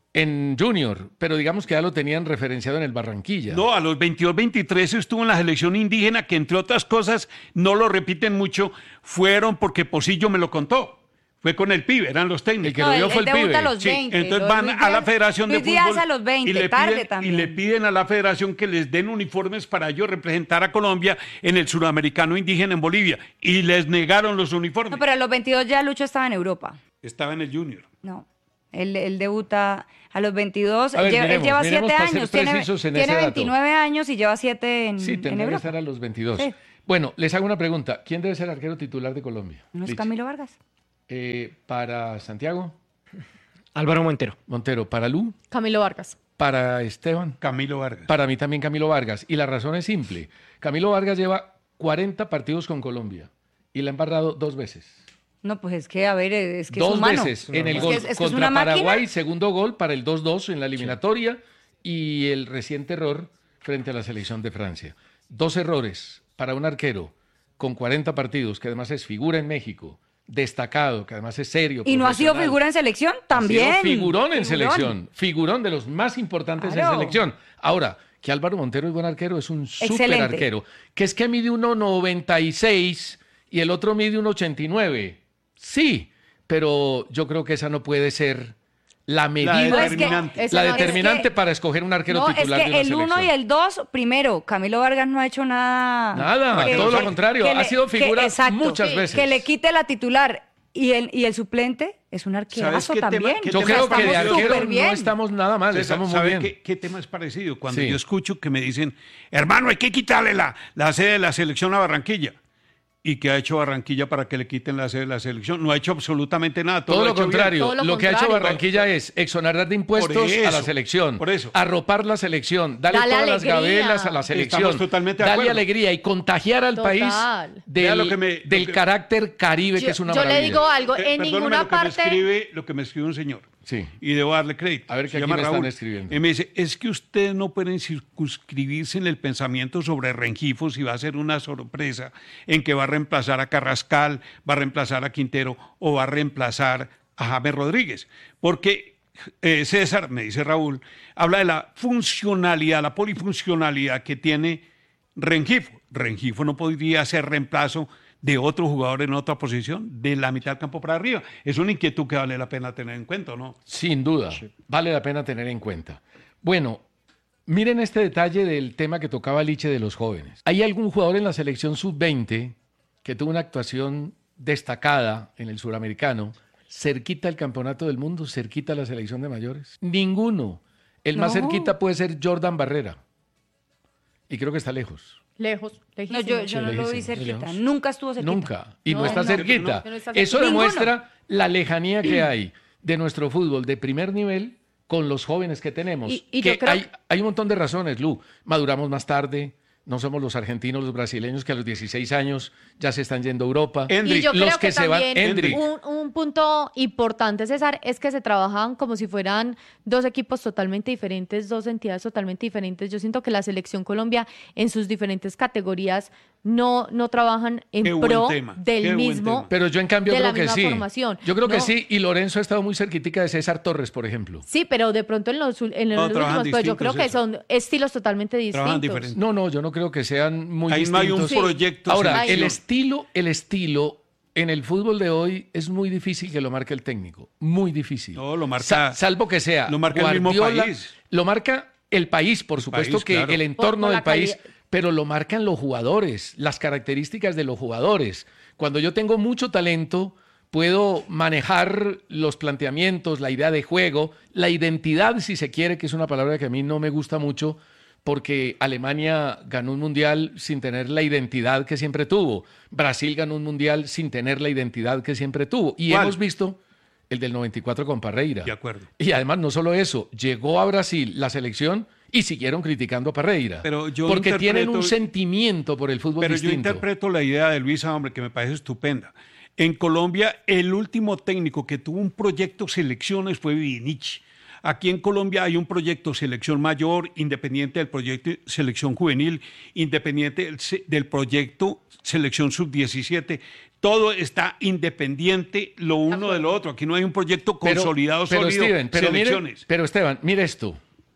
En Junior, pero digamos que ya lo tenían referenciado en el Barranquilla. No, a los veintidós, veintitrés estuvo en la selección indígena, que entre otras cosas, no lo repiten mucho, fueron porque Posillo me lo contó. Fue con el pibe, eran los técnicos. El que lo vio él- fue él el debuta pibe. a los Sí, veinte. entonces Lo de van Luis a la Díaz- Federación Luis de Díaz Fútbol a los veinte, y, le tarde piden, también. y le piden a la Federación que les den uniformes para ellos representar a Colombia en el suramericano indígena en Bolivia. Y les negaron los uniformes. No, pero a los veintidós ya Lucho estaba en Europa. Estaba en el Junior. No. Él, él debuta a los veintidós. A ver, Él lleva- él miremos, lleva miremos siete para ser años. Tiene, precisos en tiene ese dato. veintinueve años y lleva siete en, Sí, en tendría que Europa. estar a los veintidós. Sí. Bueno, les hago una pregunta. ¿Quién debe ser arquero titular de Colombia? ¿No es Lich. Camilo Vargas? Eh, para Santiago, Álvaro Montero. Montero. Para Lu, Camilo Vargas. para Esteban. Camilo Vargas. Para mí también Camilo Vargas. Y la razón es simple. Camilo Vargas lleva cuarenta partidos con Colombia y la ha embarrado dos veces. No, pues es que, a ver, es que es Dos humano. veces en el Es gol que es- es que es contra una máquina. Paraguay, segundo gol para el dos dos en la eliminatoria y el reciente error frente a la selección de Francia. Dos errores para un arquero con cuarenta partidos, que además es figura en México, destacado, que además es serio. ¿Y no ha sido profesional. figura en selección? También. Ha sido figurón en Figurón. selección, figurón de los más importantes Claro. en selección. Ahora, que Álvaro Montero es buen arquero, es un súper Excelente. arquero. Que es que mide uno noventa y seis y el otro mide uno ochenta y nueve. Sí, pero yo creo que esa no puede ser la medida, la determinante, es que, la no, determinante es que, para escoger un arquero no, titular es que de una el selección. uno y el dos, primero, Camilo Vargas no ha hecho nada. Nada, que, todo que, lo contrario, que ha le, sido figura exacto, muchas sí, veces. Que le quite la titular y el, y el suplente es un arquerazo también. Tema, Yo creo que de arquero no estamos nada mal, estamos muy bien. Qué, qué tema es parecido? Cuando sí. yo escucho que me dicen, hermano, hay que quitarle la, la sede de la selección a Barranquilla. ¿Y qué ha hecho Barranquilla para que le quiten la sede de la selección? No ha hecho absolutamente nada. Todo, todo lo, lo contrario. Todo lo, lo que contrario. ha hecho Barranquilla es exonerar de impuestos eso, a la selección, por eso. arropar la selección, darle Dale todas alegría. las gabelas a la selección, Estamos totalmente de darle acuerdo. alegría y contagiar al Total. país del, lo que me, del que, carácter caribe, yo, que es una yo maravilla. Yo le digo algo, eh, en ninguna ninguna lo que parte... Me escribe, lo que me escribe un señor. Sí. Y debo darle crédito. A ver, se ¿qué llama me Raúl. están escribiendo? Y me dice, es que ustedes no pueden circunscribirse en el pensamiento sobre Rengifo si va a ser una sorpresa en que va a reemplazar a Carrascal, va a reemplazar a Quintero o va a reemplazar a James Rodríguez. Porque eh, César, me dice Raúl, habla de la funcionalidad, la polifuncionalidad que tiene Rengifo. Rengifo no podría ser reemplazo de otro jugador en otra posición, de la mitad del campo para arriba. Es una inquietud que vale la pena tener en cuenta, ¿no? Sin duda, sí. vale la pena tener en cuenta. Bueno, miren este detalle del tema que tocaba Liche de los jóvenes. ¿Hay algún jugador en la selección sub veinte que tuvo una actuación destacada en el suramericano, cerquita al campeonato del mundo, cerquita a la selección de mayores? Ninguno. El no. más cerquita puede ser Jordan Barrera. Y creo que está lejos. Lejos, lejísimo. No, yo, yo no lo vi cerquita. Nunca estuvo cerquita. Nunca. Y no, no está no, cerquita. No, no está Eso cerquita. demuestra Ninguno. la lejanía que hay de nuestro fútbol de primer nivel con los jóvenes que tenemos. Y, y que yo creo... hay, hay un montón de razones, Lu. Maduramos más tarde. No somos los argentinos, los brasileños que a los dieciséis años ya se están yendo a Europa. Endrick. Y yo creo los que, que se también van, un, un punto importante, César, es que se trabajaban como si fueran dos equipos totalmente diferentes, dos entidades totalmente diferentes. Yo siento que la Selección Colombia en sus diferentes categorías no, no trabajan en Qué pro tema. del Qué mismo. Pero yo en cambio de creo la que misma sí. Formación. Yo creo no. que sí, y Lorenzo ha estado muy cerquitica de César Torres, por ejemplo. Sí, pero de pronto en los, en los no, últimos, pues yo creo que son estilos totalmente distintos. No, no, yo no creo que sean muy Ahí distintos. no hay un proyecto. Ahora, el estilo, el estilo en el fútbol de hoy es muy difícil que lo marque el técnico, muy difícil. No, lo marca. Sa salvo que sea. Lo marca Guardiola, el mismo país. Lo marca el país, por supuesto país, que claro. el entorno por, por del país, calidad. pero lo marcan los jugadores, las características de los jugadores. Cuando yo tengo mucho talento, puedo manejar los planteamientos, la idea de juego, la identidad, si se quiere, que es una palabra que a mí no me gusta mucho, porque Alemania ganó un mundial sin tener la identidad que siempre tuvo. Brasil ganó un mundial sin tener la identidad que siempre tuvo. Y ¿Cuál? hemos visto el del noventa y cuatro con Parreira. De acuerdo. Y además no solo eso, llegó a Brasil la selección y siguieron criticando a Parreira. Pero yo porque interpreto, tienen un sentimiento por el fútbol pero distinto. Pero yo interpreto la idea de Luisa, hombre, que me parece estupenda. En Colombia, el último técnico que tuvo un proyecto selecciones fue Vivinich. Aquí en Colombia hay un proyecto selección mayor, independiente del proyecto selección juvenil, independiente del, del proyecto selección sub diecisiete. Todo está independiente lo uno de lo otro. Aquí no hay un proyecto consolidado, pero, pero sólido, Steven, pero selecciones. Mire, pero Esteban, mire esto.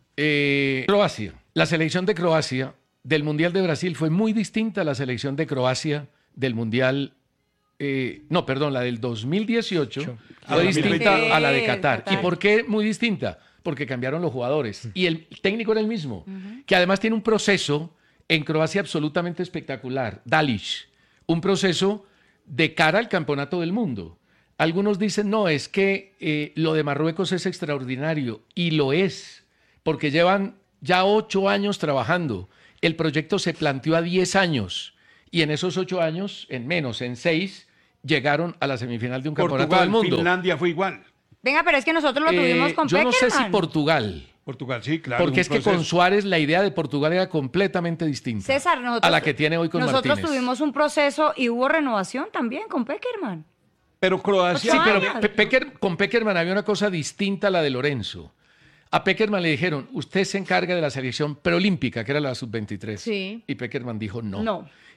Eh, Croacia, la selección de Croacia del Mundial de Brasil fue muy distinta a la selección de Croacia del Mundial, eh, no, perdón, la del dos mil dieciocho fue Ah, distinta sí, a la de Qatar. Qatar. ¿Y por qué muy distinta? Porque cambiaron los jugadores y el técnico era el mismo, uh-huh. que además tiene un proceso en Croacia absolutamente espectacular, Dalic, un proceso de cara al campeonato del mundo. Algunos dicen, no, es que eh, lo de Marruecos es extraordinario, y lo es, porque llevan ya ocho años trabajando. El proyecto se planteó a diez años, y en esos ocho años, en menos, en seis, llegaron a la semifinal de un Portugal, campeonato del mundo. Finlandia fue igual. Venga, pero es que nosotros lo tuvimos Eh, con yo no sé Peckerman. si Portugal, Portugal, sí, claro. porque es que con Suárez la idea de Portugal era completamente distinta César, nosotros, a la que tiene hoy con nosotros Martínez. tuvimos un proceso y hubo renovación también con Peckerman. Pero Croacia... Sí, Ah, pero ya. Pe- Pecker- con Peckerman había una cosa distinta a la de Lorenzo. A Peckerman le dijeron, usted se encarga de la selección preolímpica, que era la sub veintitrés. Sí. Y Peckerman dijo no. No.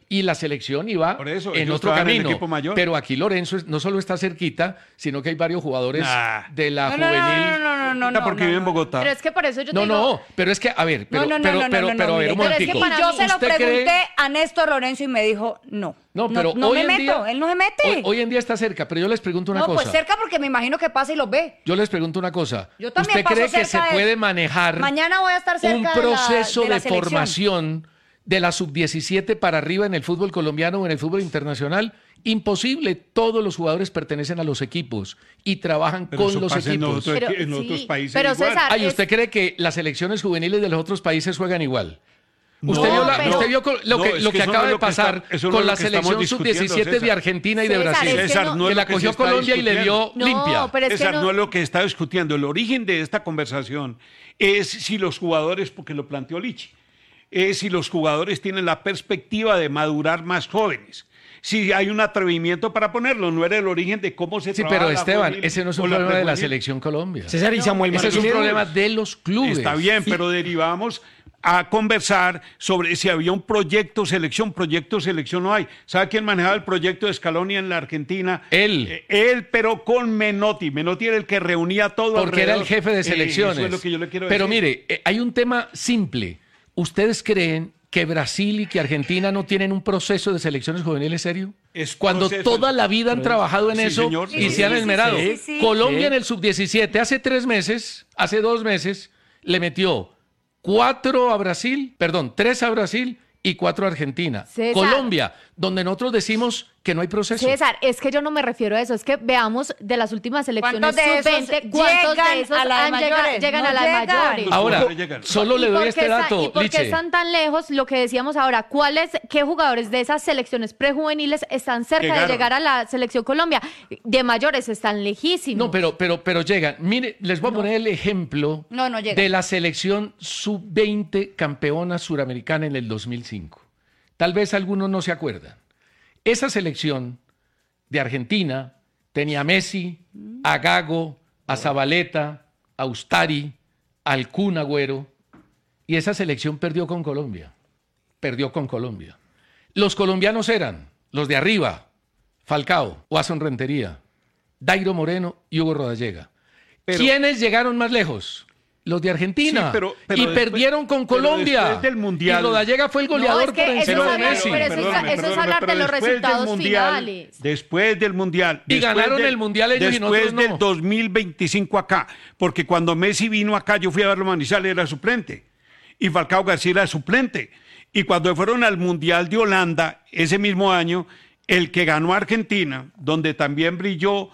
y la selección iba eso, en otro camino. En pero aquí Lorenzo no solo está cerquita, sino que hay varios jugadores nah. de la no, juvenil. No, no, no, no, no, porque no, vive en Bogotá. Pero es que por eso yo no, tengo... No, no, pero es que, a ver, pero, no, no, pero, no, no, pero, no, no, pero, a ver, un momentico. Pero es que yo se lo pregunté cree... a Néstor Lorenzo y me dijo, no. No, pero no, no hoy me en meto, día, él no se mete. Hoy, hoy en día está cerca, pero yo les pregunto una no, cosa. No, pues cerca porque me imagino que pasa y los ve. Yo les pregunto una cosa. Yo también ¿Usted cree paso que se de... puede manejar Mañana voy a estar cerca un proceso de, la, de, de la formación de la sub diecisiete para arriba en el fútbol colombiano o en el fútbol internacional? Imposible. Todos los jugadores pertenecen a los equipos y trabajan pero con los equipos. En, otro, pero, en sí, otros países pero igual. César, Ay, ¿usted es... cree que las selecciones juveniles de los otros países juegan igual? No, ¿Usted vio, la, pero... usted vio lo que, no, lo que, que acaba de pasar está, con no la que selección sub diecisiete de Argentina y de César, Brasil? Es que, César, no, no que la que cogió Colombia y le dio no, limpia. Pero es César, que no... no es lo que está discutiendo. El origen de esta conversación es si los jugadores, porque lo planteó Lichi, es si los jugadores tienen la perspectiva de madurar más jóvenes. Si hay un atrevimiento para ponerlo, no era el origen de cómo se Sí, trabaja pero la Esteban, juvenil, ese no es un problema de la selección Colombia. César y Samuel Ese Martínez. es un problema de los clubes. Está bien, sí. Pero derivamos a conversar sobre si había un proyecto selección, proyecto selección no hay. ¿Sabe quién manejaba el proyecto de Scaloni en la Argentina? Él. Eh, él, pero con Menotti. Menotti era el que reunía todo Porque alrededor. era el jefe de selecciones. Eh, eso es lo que yo le quiero pero decir. mire, eh, hay un tema simple. ¿Ustedes creen que Brasil y que Argentina no tienen un proceso de selecciones juveniles serio? Es Cuando proceso. toda la vida han trabajado en Sí, eso señor. y Sí, se han sí, esmerado. sí, sí. Colombia Sí. en el sub diecisiete hace tres meses, hace dos meses, le metió cuatro a Brasil, perdón, tres a Brasil y cuatro a Argentina. César. Colombia, donde nosotros decimos que no hay proceso. César, es que yo no me refiero a eso, es que veamos de las últimas elecciones ¿Cuántos de sub veinte, esos cuántos llegan de esos a las han llegado- mayores? llegan No a las llegan. mayores. Ahora, llegan. solo le ¿Y doy por este qué está- dato, ¿Y por qué Liche. están tan lejos? Lo que decíamos ahora, ¿cuáles, qué jugadores de esas selecciones prejuveniles están cerca Llegaron. de llegar a la selección Colombia? De mayores están lejísimos. No, pero, pero, pero llegan. Mire, les voy a poner el ejemplo No, no llegan. de la selección sub veinte campeona suramericana en el dos mil cinco. Tal vez algunos no se acuerdan. Esa selección de Argentina tenía a Messi, a Gago, a Zabaleta, a Ustari, al Kun Agüero, y esa selección perdió con Colombia. Perdió con Colombia. Los colombianos eran los de arriba, Falcao, Watson Rentería, Dairo Moreno y Hugo Rodallega. Pero- ¿Quiénes llegaron más lejos? Los de Argentina. Sí, pero- pero y después- perdieron con pero Colombia. después del Mundial- Y Rodallega fue el goleador No, es que por eso encima es de hablar- Messi. pero eso es- Perdóname, eso es perdóname, hablar pero de los después del resultados mundial, finales. Después del Mundial. Y después ganaron del- el Mundial ellos y Después nosotros del no. dos mil veinticinco acá. Porque cuando Messi vino acá, yo fui a verlo a Manizales, era suplente. Y Falcao García era suplente. Y cuando fueron al Mundial de Holanda, ese mismo año, el que ganó a Argentina, donde también brilló...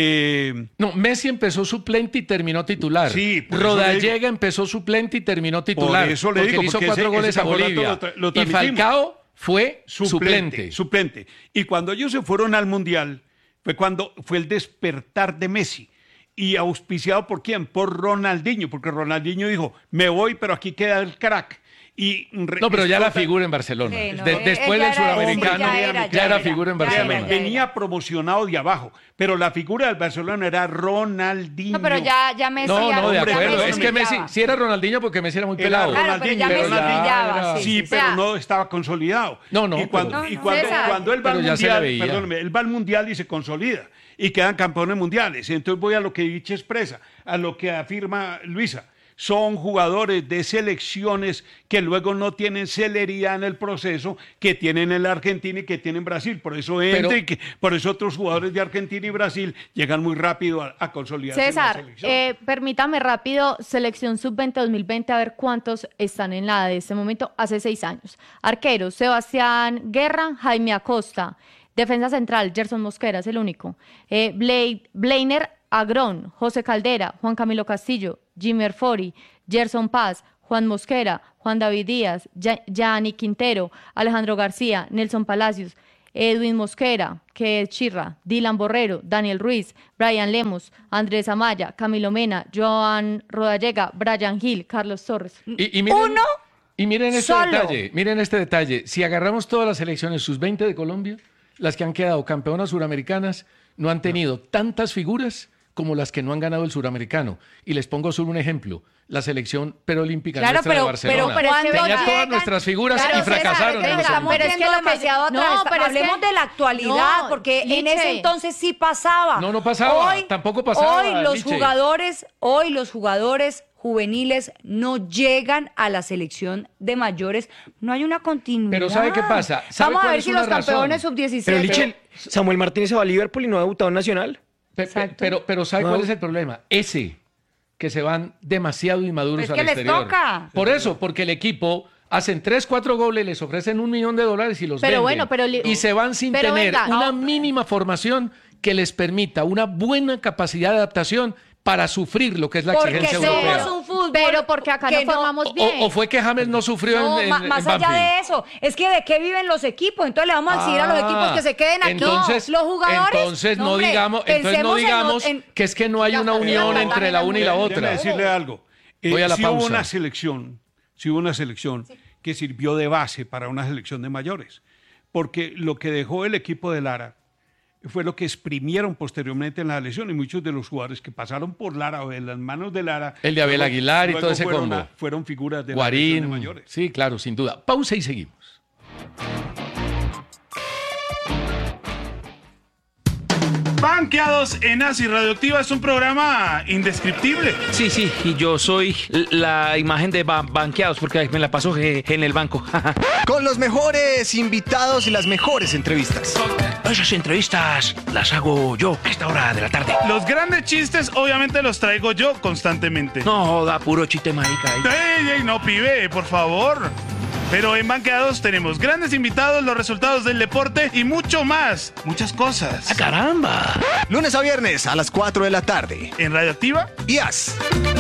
Eh, No, Messi empezó suplente y terminó titular. Sí, por eso le Rodallega digo. empezó suplente y terminó titular. Por eso le porque digo, le hizo porque cuatro ese- goles ese a campeonato Bolivia. lo tra- lo y transmitimos. Falcao fue suplente, suplente. suplente. Y cuando ellos se fueron al Mundial, fue cuando fue el despertar de Messi. ¿Y auspiciado por quién? Por Ronaldinho, porque Ronaldinho dijo, me voy, pero aquí queda el crack. Y re- No, pero ya era explota- figura en Barcelona. Sí, no, De- él- después él ya del era- suramericano, sí, ya era, ya ya era era, figura en ya era, Barcelona. ya era. Venía promocionado de abajo, pero la figura del Barcelona era Ronaldinho. No, pero ya, ya Messi... No, ya- no, de ya acuerdo. Messi Es que Messi, brillaba. sí era Ronaldinho porque Messi era muy Era pelado. Claro, pero ya Ronaldinho, Messi pero brillaba, Sí, sí, sí. pero O sea, no estaba consolidado. No, no, Y cuando, pero- y No, no, cuando, César. cuando él va al Pero ya se le mundial, veía. perdóname, él va al mundial y se consolida y quedan campeones mundiales. Entonces voy a lo que Dicha expresa, a lo que afirma Luisa. Son jugadores de selecciones que luego no tienen celeridad en el proceso que tienen en la Argentina y que tienen en Brasil. Por eso entra Pero- y que- por eso otros jugadores de Argentina y Brasil llegan muy rápido a, a consolidarse en la César, selección. eh, permítame rápido, selección sub veinte dos mil veinte, a ver cuántos están en la de este momento, hace seis años. Arqueros, Sebastián Guerra, Jaime Acosta. Defensa central, Gerson Mosquera es el único. Eh, Blade, Blainer Agrón, José Caldera, Juan Camilo Castillo, Jimmy Erfori, Gerson Paz, Juan Mosquera, Juan David Díaz, Ya- Gianni Quintero, Alejandro García, Nelson Palacios, Edwin Mosquera, que es Chirra, Dylan Borrero, Daniel Ruiz, Brian Lemos, Andrés Amaya, Camilo Mena, Joan Rodallega, Brian Gil, Carlos Torres. Y, y miren, Uno y miren este solo. detalle, miren este detalle. Si agarramos todas las selecciones sus veinte de Colombia, las que han quedado campeonas suramericanas no han tenido tantas figuras como las que no han ganado el suramericano. Y les pongo solo un ejemplo. La selección preolímpica claro, nuestra pero, de Barcelona. Pero, pero tenía llegan, todas nuestras figuras claro, y fracasaron. César, estamos pero es que demasiado atrás. No, pero hablemos es que, de la actualidad, no, porque Liche. en ese entonces sí pasaba. No, no pasaba. Hoy, tampoco pasaba. Hoy los Liche. jugadores, hoy los jugadores juveniles no llegan a la selección de mayores, no hay una continuidad. Pero ¿sabe qué pasa? ¿Sabe Vamos a ver es si los razón? campeones sub diecisiete... Pero Liche, Samuel Martínez se va a Liverpool y no ha debutado en Nacional. Pe pe pero, pero ¿sabe no. cuál es el problema? Ese, que se van demasiado inmaduros pues al que exterior. Les toca. Por eso, porque el equipo... Hacen tres, cuatro goles, les ofrecen un millón de dólares y los pero venden. Bueno, pero y se van sin pero tener venga, una no. mínima formación que les permita una buena capacidad de adaptación para sufrir lo que es la porque exigencia europea. Porque somos un fútbol pero porque acá no formamos no, bien. O, o fue que James no sufrió no, en, en Más en allá Banfield. de eso, es que de qué viven los equipos. Entonces le vamos a exigir ah, a los equipos que se queden aquí. Entonces, los jugadores. Entonces no, no hombre, digamos, entonces no digamos en, en, que es que no hay una unión la, entre la una y la otra. Déjame decirle algo. Eh, Voy a la si pausa. hubo una selección, si hubo una selección sí. que sirvió de base para una selección de mayores, porque lo que dejó el equipo de Lara fue lo que exprimieron posteriormente en la selección y muchos de los jugadores que pasaron por Lara o en las manos de Lara. El de Abel Aguilar y todo ese fueron, combo. a, fueron figuras de Guarín, la selección de mayores. Sí, claro, sin duda. Pausa y seguimos. Banqueados en As y Radioactiva es un programa indescriptible. Sí, sí, y yo soy la imagen de ba Banqueados porque me la paso en el banco. Con los mejores invitados y las mejores entrevistas. Esas entrevistas las hago yo a esta hora de la tarde. Los grandes chistes obviamente los traigo yo constantemente. No, da puro chiste marica. Ey, ey, no, pibe, por favor. Pero en Banqueados tenemos grandes invitados, los resultados del deporte y mucho más. Muchas cosas. ¡Ah, caramba! Lunes a viernes a las cuatro de la tarde. En Radioactiva y As.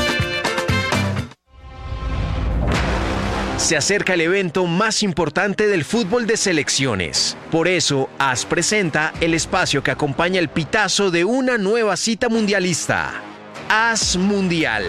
Se acerca el evento más importante del fútbol de selecciones. Por eso, As presenta el espacio que acompaña el pitazo de una nueva cita mundialista. As Mundial.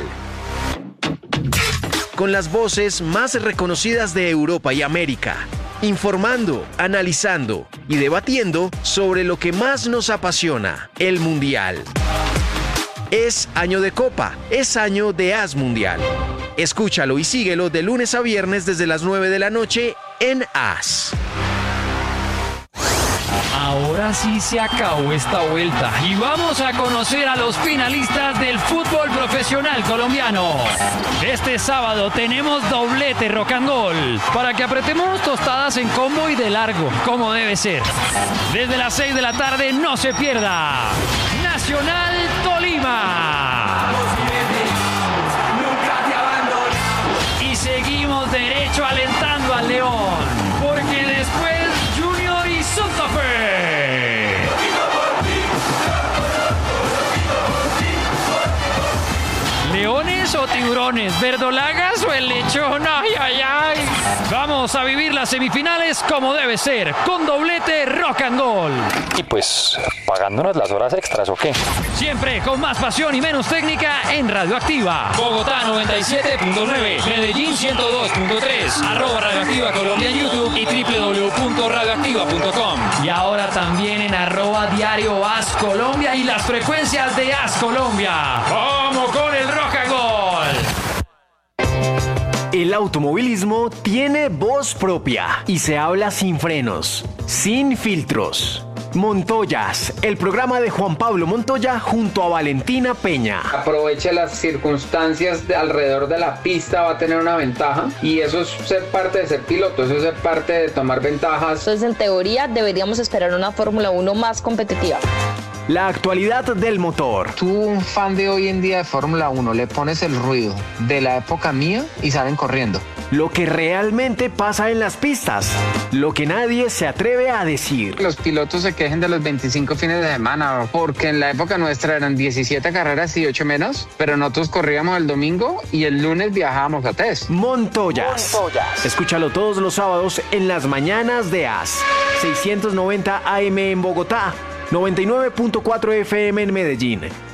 Con las voces más reconocidas de Europa y América, informando, analizando y debatiendo sobre lo que más nos apasiona, el Mundial. Es año de Copa, es año de As Mundial. Escúchalo y síguelo de lunes a viernes desde las nueve de la noche en As. Ahora sí se acabó esta vuelta y vamos a conocer a los finalistas del fútbol profesional colombiano. Este sábado tenemos doblete rock and roll para que apretemos tostadas en combo y de largo, como debe ser. Desde las seis de la tarde no se pierda. Nacional Tolima. Y seguimos derecho alentando al León, porque después Junior y Santa Fe. ¿Leones o tiburones? ¿Verdolagas o el lechón? ¡Ay, ay, ay! Vamos a vivir las semifinales como debe ser, con doblete rock and roll. Y pues, pagándonos las horas extras, ¿o qué? Siempre con más pasión y menos técnica en Radioactiva. Bogotá noventa y siete punto nueve, Medellín ciento dos punto tres, arroba Radioactiva Colombia en YouTube y doble u doble u doble u punto radioactiva punto com. Y ahora también en arroba diario As Colombia y las frecuencias de As Colombia. ¡Vamos con el rock and roll! El automovilismo tiene voz propia y se habla sin frenos, sin filtros. Montoyas, el programa de Juan Pablo Montoya junto a Valentina Peña. Aproveche las circunstancias de alrededor de la pista, va a tener una ventaja y eso es ser parte de ser piloto, eso es ser parte de tomar ventajas. Entonces, en teoría, deberíamos esperar una Fórmula uno más competitiva. La actualidad del motor. Tú, un fan de hoy en día de Fórmula uno, le pones el ruido de la época mía y salen corriendo. Lo que realmente pasa en las pistas, lo que nadie se atreve a decir. Los pilotos se quejen de los veinticinco fines de semana, porque en la época nuestra eran diecisiete carreras y ocho menos, pero nosotros corríamos el domingo y el lunes viajábamos a test. Montoyas. Montoyas. Escúchalo todos los sábados en las mañanas de As. seiscientos noventa A M en Bogotá, noventa y nueve punto cuatro F M en Medellín